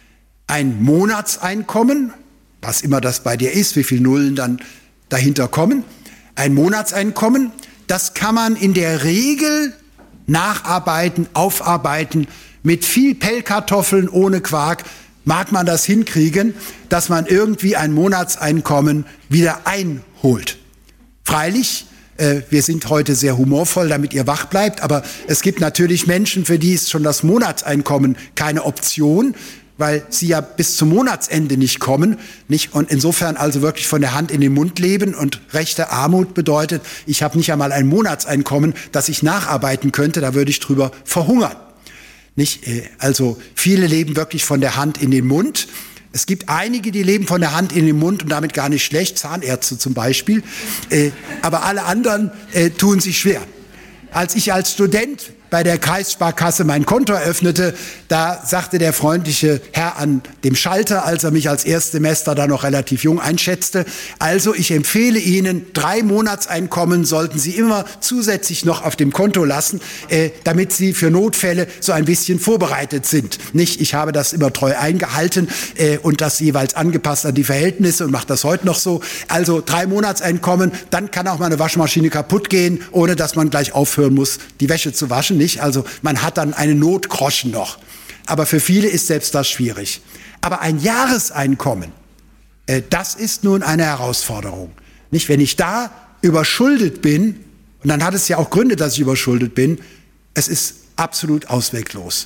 Ein Monatseinkommen, was immer das bei dir ist, wie viele Nullen dann dahinter kommen, ein Monatseinkommen, das kann man in der Regel nacharbeiten, aufarbeiten, mit viel Pellkartoffeln ohne Quark mag man das hinkriegen, dass man irgendwie ein Monatseinkommen wieder einholt. Freilich, äh, wir sind heute sehr humorvoll, damit ihr wach bleibt, aber es gibt natürlich Menschen, für die ist schon das Monatseinkommen keine Option, weil sie ja bis zum Monatsende nicht kommen, nicht? Und insofern also wirklich von der Hand in den Mund leben und rechte Armut bedeutet, ich habe nicht einmal ein Monatseinkommen, das ich nacharbeiten könnte, da würde ich drüber verhungern. Nicht? Also viele leben wirklich von der Hand in den Mund. Es gibt einige, die leben von der Hand in den Mund und damit gar nicht schlecht, Zahnärzte zum Beispiel, aber alle anderen tun sich schwer. Als ich als Student bei der Kreissparkasse mein Konto eröffnete, da sagte der freundliche Herr an dem Schalter, als er mich als Erstsemester da noch relativ jung einschätzte, also ich empfehle Ihnen, drei Monatseinkommen sollten Sie immer zusätzlich noch auf dem Konto lassen, äh, damit Sie für Notfälle so ein bisschen vorbereitet sind. Nicht, ich habe das immer treu eingehalten äh, und das jeweils angepasst an die Verhältnisse und mache das heute noch so. Also drei Monatseinkommen, dann kann auch mal eine Waschmaschine kaputt gehen, ohne dass man gleich aufhören muss, die Wäsche zu waschen. Nicht? Also man hat dann einen Notgroschen noch. Aber für viele ist selbst das schwierig. Aber ein Jahreseinkommen, äh, das ist nun eine Herausforderung. Nicht, wenn ich da überschuldet bin, und dann hat es ja auch Gründe, dass ich überschuldet bin, es ist absolut ausweglos.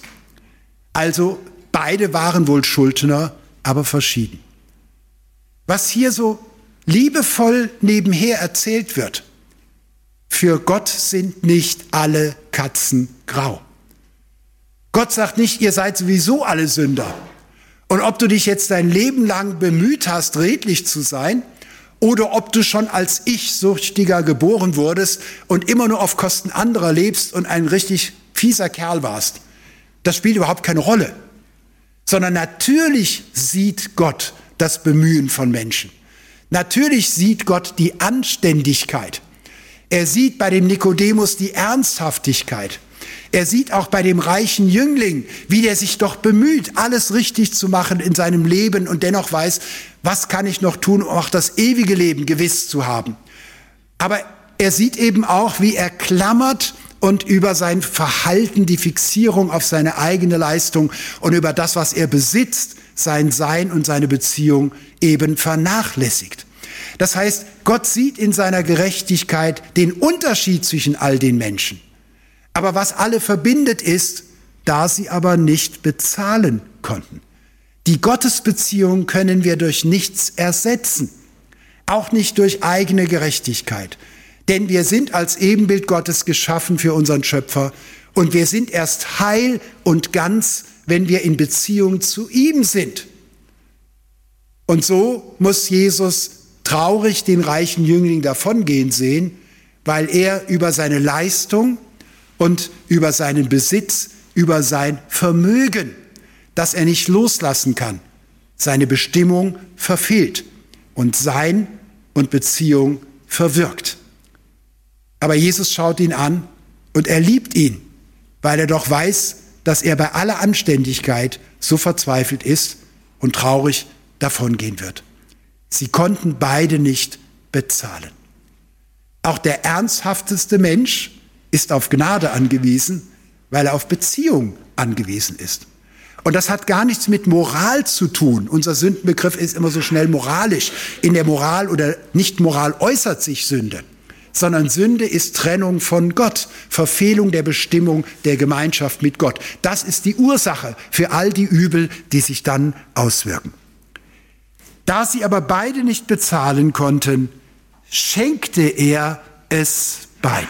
Also beide waren wohl Schuldner, aber verschieden. Was hier so liebevoll nebenher erzählt wird, für Gott sind nicht alle Katzen grau. Gott sagt nicht, ihr seid sowieso alle Sünder. Und ob du dich jetzt dein Leben lang bemüht hast, redlich zu sein, oder ob du schon als Ich-Süchtiger geboren wurdest und immer nur auf Kosten anderer lebst und ein richtig fieser Kerl warst, das spielt überhaupt keine Rolle. Sondern natürlich sieht Gott das Bemühen von Menschen. Natürlich sieht Gott die Anständigkeit. Er sieht bei dem Nikodemus die Ernsthaftigkeit. Er sieht auch bei dem reichen Jüngling, wie der sich doch bemüht, alles richtig zu machen in seinem Leben und dennoch weiß, was kann ich noch tun, um auch das ewige Leben gewiss zu haben. Aber er sieht eben auch, wie er klammert und über sein Verhalten, die Fixierung auf seine eigene Leistung und über das, was er besitzt, sein Sein und seine Beziehung eben vernachlässigt. Das heißt, Gott sieht in seiner Gerechtigkeit den Unterschied zwischen all den Menschen. Aber was alle verbindet ist, da sie aber nicht bezahlen konnten. Die Gottesbeziehung können wir durch nichts ersetzen, auch nicht durch eigene Gerechtigkeit. Denn wir sind als Ebenbild Gottes geschaffen für unseren Schöpfer und wir sind erst heil und ganz, wenn wir in Beziehung zu ihm sind. Und so muss Jesus traurig den reichen Jüngling davongehen sehen, weil er über seine Leistung und über seinen Besitz, über sein Vermögen, das er nicht loslassen kann, seine Bestimmung verfehlt und Sein und Beziehung verwirkt. Aber Jesus schaut ihn an und er liebt ihn, weil er doch weiß, dass er bei aller Anständigkeit so verzweifelt ist und traurig davongehen wird. Sie konnten beide nicht bezahlen. Auch der ernsthafteste Mensch ist auf Gnade angewiesen, weil er auf Beziehung angewiesen ist. Und das hat gar nichts mit Moral zu tun. Unser Sündenbegriff ist immer so schnell moralisch. In der Moral oder Nicht-Moral äußert sich Sünde, sondern Sünde ist Trennung von Gott, Verfehlung der Bestimmung der Gemeinschaft mit Gott. Das ist die Ursache für all die Übel, die sich dann auswirken. Da sie aber beide nicht bezahlen konnten, schenkte er es beiden.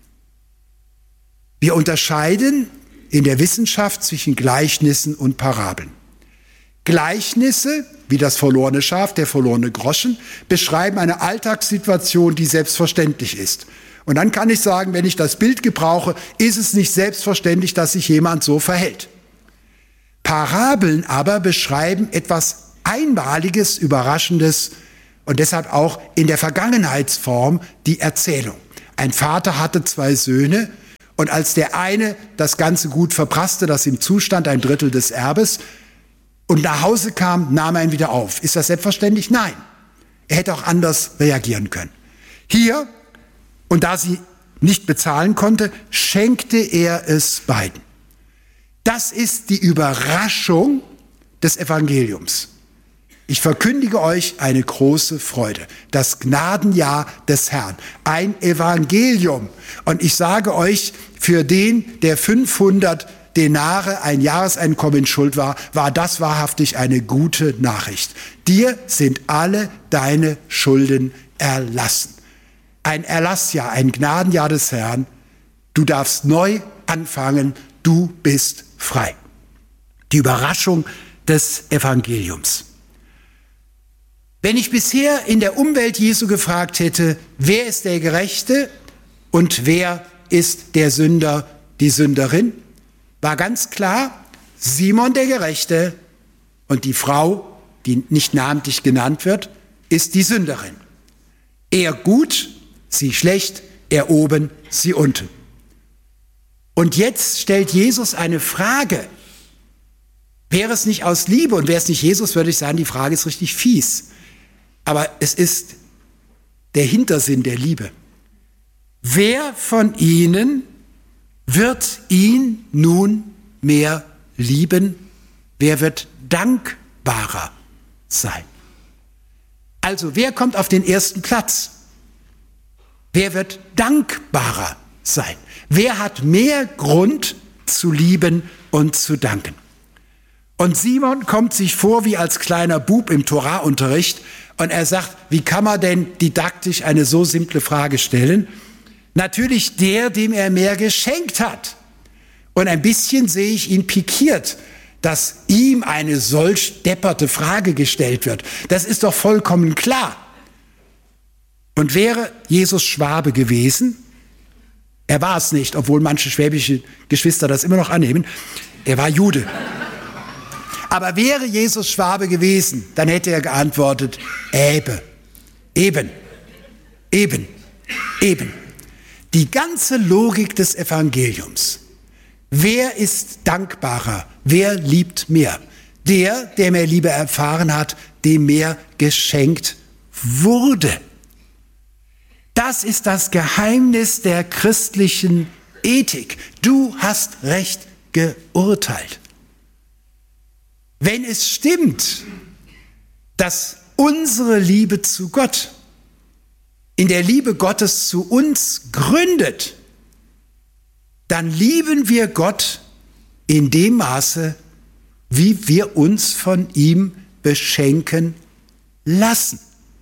Wir unterscheiden in der Wissenschaft zwischen Gleichnissen und Parabeln. Gleichnisse, wie das verlorene Schaf, der verlorene Groschen, beschreiben eine Alltagssituation, die selbstverständlich ist. Und dann kann ich sagen, wenn ich das Bild gebrauche, ist es nicht selbstverständlich, dass sich jemand so verhält. Parabeln aber beschreiben etwas Einmaliges, Überraschendes und deshalb auch in der Vergangenheitsform die Erzählung. Ein Vater hatte zwei Söhne und als der eine das ganze Gut verprasste, das ihm zustand, ein Drittel des Erbes, und nach Hause kam, nahm er ihn wieder auf. Ist das selbstverständlich? Nein. Er hätte auch anders reagieren können. Hier, und da sie nicht bezahlen konnte, schenkte er es beiden. Das ist die Überraschung des Evangeliums. Ich verkündige euch eine große Freude, das Gnadenjahr des Herrn, ein Evangelium. Und ich sage euch, für den, der fünfhundert Denare, ein Jahreseinkommen schuld war, war das wahrhaftig eine gute Nachricht. Dir sind alle deine Schulden erlassen. Ein Erlassjahr, ein Gnadenjahr des Herrn. Du darfst neu anfangen, du bist frei. Die Überraschung des Evangeliums. Wenn ich bisher in der Umwelt Jesu gefragt hätte, wer ist der Gerechte und wer ist der Sünder, die Sünderin, war ganz klar, Simon der Gerechte und die Frau, die nicht namentlich genannt wird, ist die Sünderin. Er gut, sie schlecht, er oben, sie unten. Und jetzt stellt Jesus eine Frage. Wäre es nicht aus Liebe und wäre es nicht Jesus, würde ich sagen, die Frage ist richtig fies. Aber es ist der Hintersinn der Liebe. Wer von ihnen wird ihn nun mehr lieben? Wer wird dankbarer sein? Also, wer kommt auf den ersten Platz? Wer wird dankbarer sein? Wer hat mehr Grund zu lieben und zu danken? Und Simon kommt sich vor wie als kleiner Bub im Torahunterricht und er sagt, wie kann man denn didaktisch eine so simple Frage stellen? Natürlich der, dem er mehr geschenkt hat. Und ein bisschen sehe ich ihn pikiert, dass ihm eine solch depperte Frage gestellt wird. Das ist doch vollkommen klar. Und wäre Jesus Schwabe gewesen, er war es nicht, obwohl manche schwäbische Geschwister das immer noch annehmen, er war Jude. Aber wäre Jesus Schwabe gewesen, dann hätte er geantwortet, Äbe, eben, eben, eben. Die ganze Logik des Evangeliums. Wer ist dankbarer? Wer liebt mehr? Der, der mehr Liebe erfahren hat, dem mehr geschenkt wurde. Das ist das Geheimnis der christlichen Ethik. Du hast recht geurteilt. Wenn es stimmt, dass unsere Liebe zu Gott in der Liebe Gottes zu uns gründet, dann lieben wir Gott in dem Maße, wie wir uns von ihm beschenken lassen.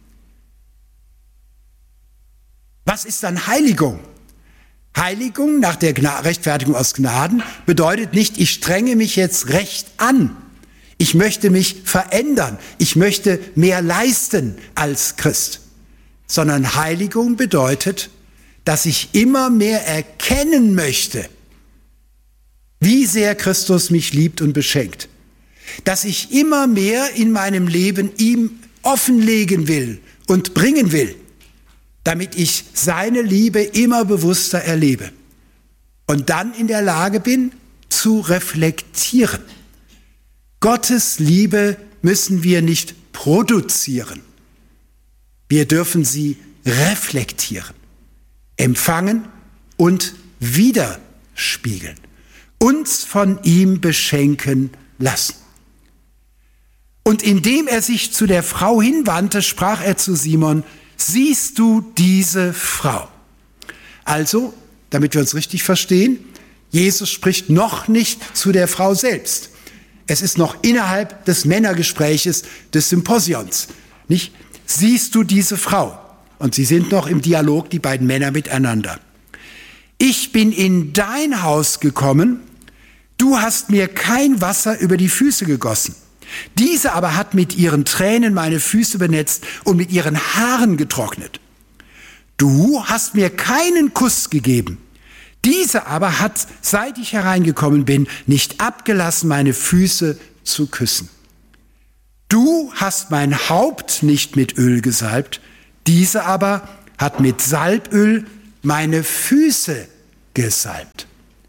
Was ist dann Heiligung? Heiligung nach der Gna- Rechtfertigung aus Gnaden bedeutet nicht, ich strenge mich jetzt recht an. Ich möchte mich verändern. Ich möchte mehr leisten als Christ. Sondern Heiligung bedeutet, dass ich immer mehr erkennen möchte, wie sehr Christus mich liebt und beschenkt. Dass ich immer mehr in meinem Leben ihm offenlegen will und bringen will, damit ich seine Liebe immer bewusster erlebe. Und dann in der Lage bin, zu reflektieren. Gottes Liebe müssen wir nicht produzieren. Wir dürfen sie reflektieren, empfangen und widerspiegeln, uns von ihm beschenken lassen. Und indem er sich zu der Frau hinwandte, sprach er zu Simon, siehst du diese Frau? Also, damit wir uns richtig verstehen, Jesus spricht noch nicht zu der Frau selbst. Es ist noch innerhalb des Männergespräches des Symposions, nicht? Siehst du diese Frau? Und sie sind noch im Dialog, die beiden Männer miteinander. Ich bin in dein Haus gekommen, du hast mir kein Wasser über die Füße gegossen. Diese aber hat mit ihren Tränen meine Füße benetzt und mit ihren Haaren getrocknet. Du hast mir keinen Kuss gegeben. Diese aber hat, seit ich hereingekommen bin, nicht abgelassen, meine Füße zu küssen. Du hast mein Haupt nicht mit Öl gesalbt, diese aber hat mit Salböl meine Füße gesalbt.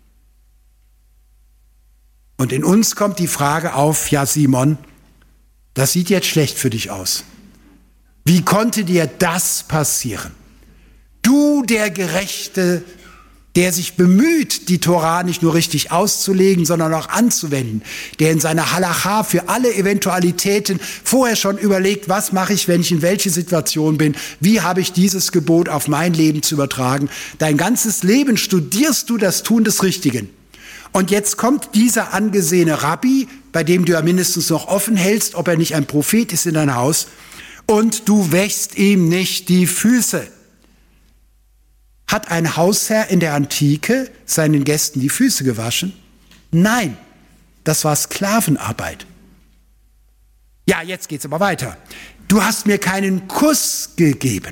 Und in uns kommt die Frage auf, ja Simon, das sieht jetzt schlecht für dich aus. Wie konnte dir das passieren? Du, der Gerechte, der sich bemüht, die Tora nicht nur richtig auszulegen, sondern auch anzuwenden, der in seiner Halacha für alle Eventualitäten vorher schon überlegt, was mache ich, wenn ich in welche Situation bin, wie habe ich dieses Gebot auf mein Leben zu übertragen. Dein ganzes Leben studierst du das Tun des Richtigen. Und jetzt kommt dieser angesehene Rabbi, bei dem du ja mindestens noch offen hältst, ob er nicht ein Prophet ist in dein Haus, und du wäschst ihm nicht die Füße. Hat ein Hausherr in der Antike seinen Gästen die Füße gewaschen? Nein, das war Sklavenarbeit. Ja, jetzt geht's aber weiter. Du hast mir keinen Kuss gegeben.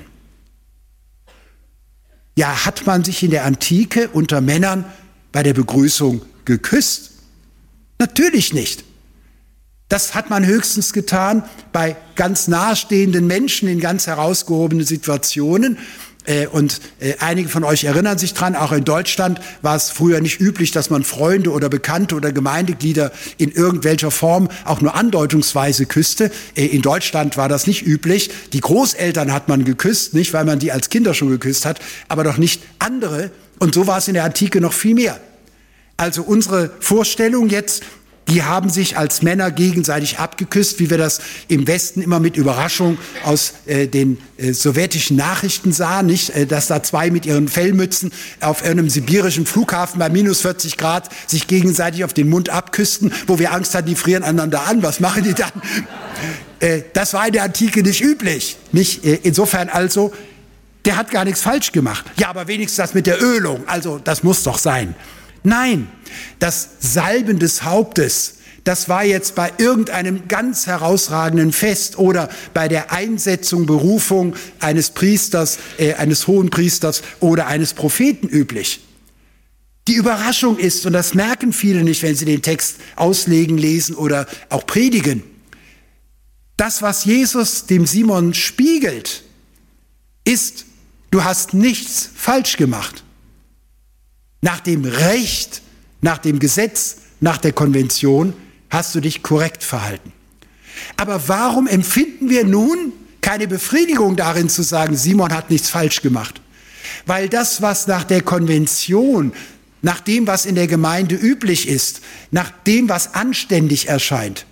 Ja, hat man sich in der Antike unter Männern bei der Begrüßung geküsst? Natürlich nicht. Das hat man höchstens getan bei ganz nahestehenden Menschen in ganz herausgehobenen Situationen. Und einige von euch erinnern sich dran, auch in Deutschland war es früher nicht üblich, dass man Freunde oder Bekannte oder Gemeindeglieder in irgendwelcher Form auch nur andeutungsweise küsste. In Deutschland war das nicht üblich. Die Großeltern hat man geküsst, nicht weil man die als Kinder schon geküsst hat, aber doch nicht andere. Und so war es in der Antike noch viel mehr. Also unsere Vorstellung jetzt, die haben sich als Männer gegenseitig abgeküsst, wie wir das im Westen immer mit Überraschung aus äh, den äh, sowjetischen Nachrichten sahen, nicht, äh, dass da zwei mit ihren Fellmützen auf irgendeinem sibirischen Flughafen bei minus vierzig Grad sich gegenseitig auf den Mund abküssten, wo wir Angst hatten, die frieren einander an. Was machen die dann? äh, das war in der Antike nicht üblich. Nicht? Äh, insofern also, der hat gar nichts falsch gemacht. Ja, aber wenigstens das mit der Ölung, also das muss doch sein. Nein, das Salben des Hauptes, das war jetzt bei irgendeinem ganz herausragenden Fest oder bei der Einsetzung, Berufung eines Priesters, äh, eines Hohenpriesters oder eines Propheten üblich. Die Überraschung ist, und das merken viele nicht, wenn sie den Text auslegen, lesen oder auch predigen, das, was Jesus dem Simon spiegelt, ist, du hast nichts falsch gemacht. Nach dem Recht, nach dem Gesetz, nach der Konvention hast du dich korrekt verhalten. Aber warum empfinden wir nun keine Befriedigung darin zu sagen, Simon hat nichts falsch gemacht? Weil das, was nach der Konvention, nach dem, was in der Gemeinde üblich ist, nach dem, was anständig erscheint,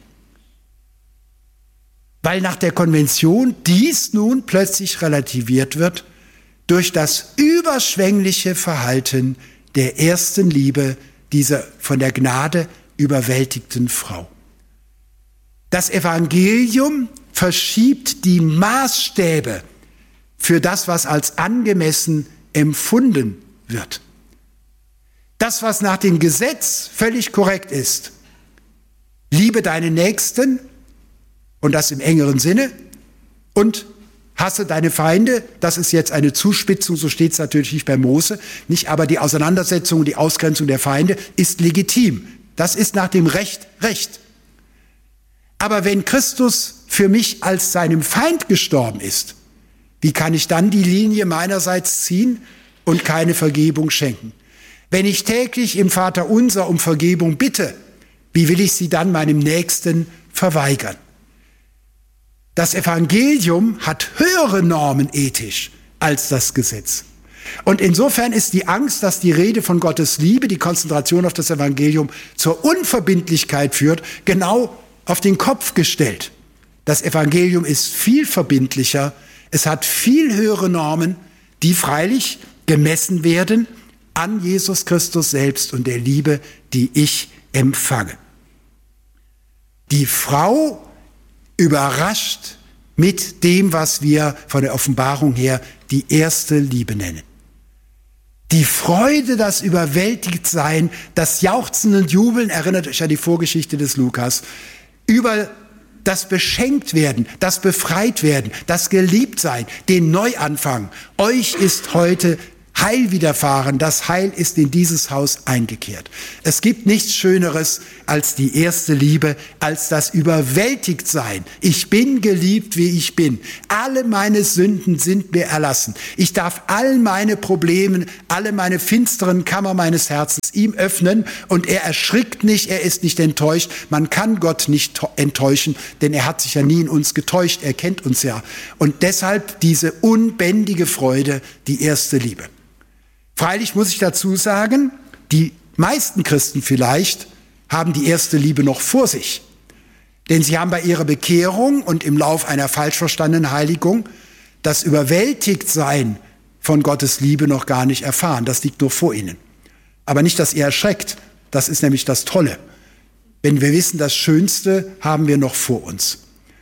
weil nach der Konvention dies nun plötzlich relativiert wird durch das überschwängliche Verhalten der ersten Liebe dieser von der Gnade überwältigten Frau. Das Evangelium verschiebt die Maßstäbe für das, was als angemessen empfunden wird. Das, was nach dem Gesetz völlig korrekt ist, liebe deinen Nächsten, und das im engeren Sinne, und hasse deine Feinde, das ist jetzt eine Zuspitzung, so steht es natürlich nicht bei Mose, nicht, aber die Auseinandersetzung, die Ausgrenzung der Feinde ist legitim. Das ist nach dem Recht Recht. Aber wenn Christus für mich als seinem Feind gestorben ist, wie kann ich dann die Linie meinerseits ziehen und keine Vergebung schenken? Wenn ich täglich im Vaterunser um Vergebung bitte, wie will ich sie dann meinem Nächsten verweigern? Das Evangelium hat höhere Normen ethisch als das Gesetz. Und insofern ist die Angst, dass die Rede von Gottes Liebe, die Konzentration auf das Evangelium zur Unverbindlichkeit führt, genau auf den Kopf gestellt. Das Evangelium ist viel verbindlicher, es hat viel höhere Normen, die freilich gemessen werden an Jesus Christus selbst und der Liebe, die ich empfange. Die Frau überrascht mit dem, was wir von der Offenbarung her die erste Liebe nennen. Die Freude, das Überwältigtsein, das Jauchzen und Jubeln, erinnert euch an die Vorgeschichte des Lukas, über das Beschenktwerden, das Befreitwerden, das Geliebtsein, den Neuanfang. Euch ist heute Heil widerfahren, das Heil ist in dieses Haus eingekehrt. Es gibt nichts Schöneres als die erste Liebe, als das Überwältigtsein. Ich bin geliebt, wie ich bin. Alle meine Sünden sind mir erlassen. Ich darf all meine Probleme, alle meine finsteren Kammer meines Herzens ihm öffnen und er erschrickt nicht, er ist nicht enttäuscht. Man kann Gott nicht enttäuschen, denn er hat sich ja nie in uns getäuscht, er kennt uns ja. Und deshalb diese unbändige Freude, die erste Liebe. Freilich muss ich dazu sagen, die meisten Christen vielleicht haben die erste Liebe noch vor sich. Denn sie haben bei ihrer Bekehrung und im Lauf einer falsch verstandenen Heiligung das Überwältigtsein von Gottes Liebe noch gar nicht erfahren. Das liegt nur vor ihnen. Aber nicht, dass ihr erschreckt. Das ist nämlich das Tolle. Wenn wir wissen, das Schönste haben wir noch vor uns.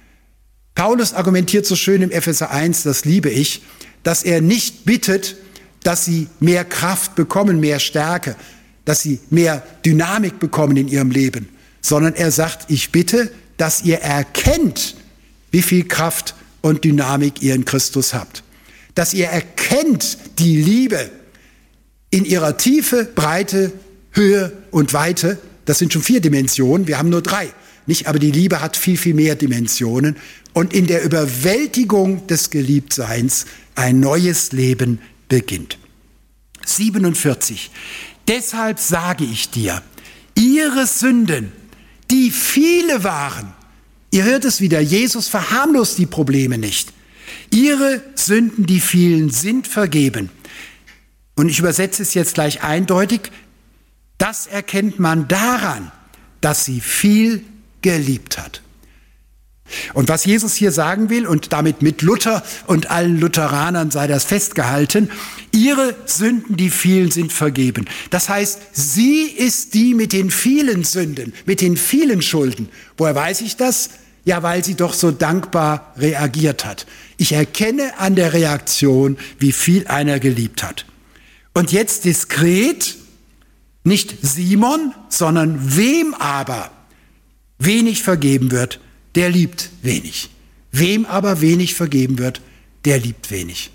Paulus argumentiert so schön im Epheser eins, das liebe ich, dass er nicht bittet, dass sie mehr Kraft bekommen, mehr Stärke, dass sie mehr Dynamik bekommen in ihrem Leben, sondern er sagt, ich bitte, dass ihr erkennt, wie viel Kraft und Dynamik ihr in Christus habt. Dass ihr erkennt die Liebe in ihrer Tiefe, Breite, Höhe und Weite. Das sind schon vier Dimensionen, wir haben nur drei. Nicht? Aber die Liebe hat viel, viel mehr Dimensionen. Und in der Überwältigung des Geliebtseins ein neues Leben beginnt. siebenundvierzig. Deshalb sage ich dir, ihre Sünden, die viele waren, ihr hört es wieder, Jesus verharmlost die Probleme nicht. Ihre Sünden, die vielen, sind vergeben. Und ich übersetze es jetzt gleich eindeutig. Das erkennt man daran, dass sie viel geliebt hat. Und was Jesus hier sagen will, und damit mit Luther und allen Lutheranern sei das festgehalten, ihre Sünden, die vielen, sind vergeben. Das heißt, sie ist die mit den vielen Sünden, mit den vielen Schulden. Woher weiß ich das? Ja, weil sie doch so dankbar reagiert hat. Ich erkenne an der Reaktion, wie viel einer geliebt hat. Und jetzt diskret, nicht Simon, sondern wem aber wenig vergeben wird, der liebt wenig. Wem aber wenig vergeben wird, der liebt wenig.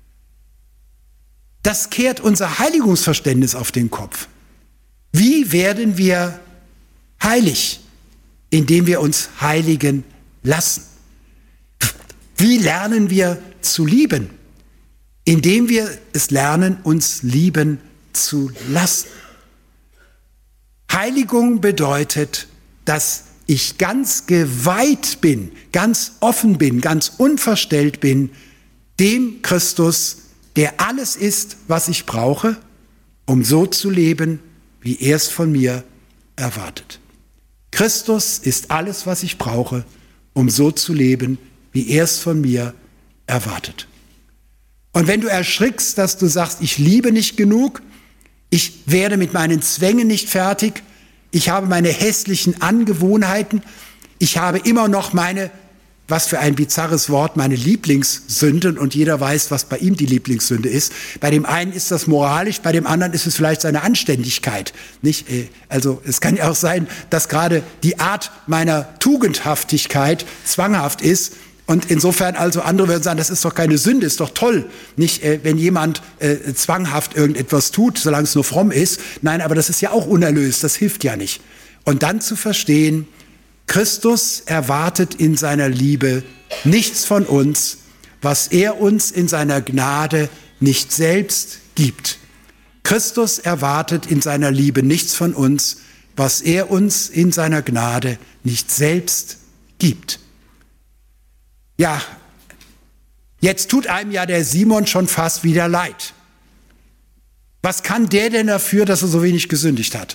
Das kehrt unser Heiligungsverständnis auf den Kopf. Wie werden wir heilig? Indem wir uns heiligen lassen. Wie lernen wir zu lieben? Indem wir es lernen, uns lieben zu lassen. Heiligung bedeutet, dass ich ganz geweiht bin, ganz offen bin, ganz unverstellt bin, dem Christus, der alles ist, was ich brauche, um so zu leben, wie er es von mir erwartet. Christus ist alles, was ich brauche, um so zu leben, wie er es von mir erwartet. Und wenn du erschrickst, dass du sagst, ich liebe nicht genug, ich werde mit meinen Zwängen nicht fertig, ich habe meine hässlichen Angewohnheiten, ich habe immer noch meine, was für ein bizarres Wort, meine Lieblingssünden, und jeder weiß, was bei ihm die Lieblingssünde ist. Bei dem einen ist das moralisch, bei dem anderen ist es vielleicht seine Anständigkeit. Nicht? Also es kann ja auch sein, dass gerade die Art meiner Tugendhaftigkeit zwanghaft ist. Und insofern also andere würden sagen, das ist doch keine Sünde, ist doch toll, nicht, äh, wenn jemand äh, zwanghaft irgendetwas tut, solange es nur fromm ist. Nein, aber das ist ja auch unerlöst, das hilft ja nicht. Und dann zu verstehen, Christus erwartet in seiner Liebe nichts von uns, was er uns in seiner Gnade nicht selbst gibt. Christus erwartet in seiner Liebe nichts von uns, was er uns in seiner Gnade nicht selbst gibt. Ja, jetzt tut einem ja der Simon schon fast wieder leid. Was kann der denn dafür, dass er so wenig gesündigt hat?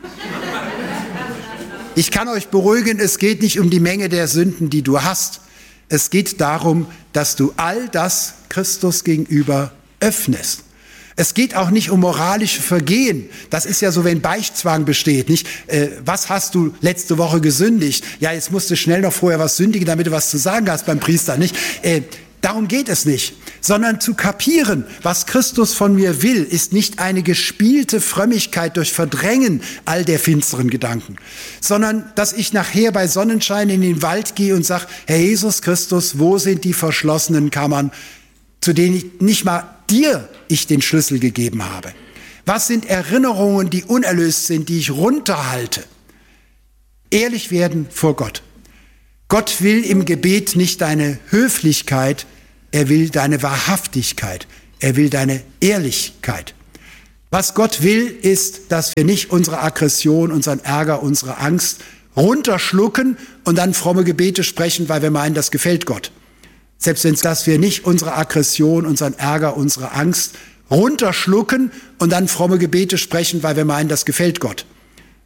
Ich kann euch beruhigen, es geht nicht um die Menge der Sünden, die du hast. Es geht darum, dass du all das Christus gegenüber öffnest. Es geht auch nicht um moralische Vergehen. Das ist ja so, wenn Beichtzwang besteht, nicht? Äh, was hast du letzte Woche gesündigt? Ja, jetzt musst du schnell noch vorher was sündigen, damit du was zu sagen hast beim Priester, nicht? Äh, Darum geht es nicht, sondern zu kapieren, was Christus von mir will, ist nicht eine gespielte Frömmigkeit durch Verdrängen all der finsteren Gedanken, sondern dass ich nachher bei Sonnenschein in den Wald gehe und sage, Herr Jesus Christus, wo sind die verschlossenen Kammern, zu denen ich nicht mal dir ich den Schlüssel gegeben habe? Was sind Erinnerungen, die unerlöst sind, die ich runterhalte? Ehrlich werden vor Gott. Gott will im Gebet nicht deine Höflichkeit, er will deine Wahrhaftigkeit, er will deine Ehrlichkeit. Was Gott will, ist, dass wir nicht unsere Aggression, unseren Ärger, unsere Angst runterschlucken und dann fromme Gebete sprechen, weil wir meinen, das gefällt Gott. Selbst wenn es, dass wir nicht unsere Aggression, unseren Ärger, unsere Angst runterschlucken und dann fromme Gebete sprechen, weil wir meinen, das gefällt Gott.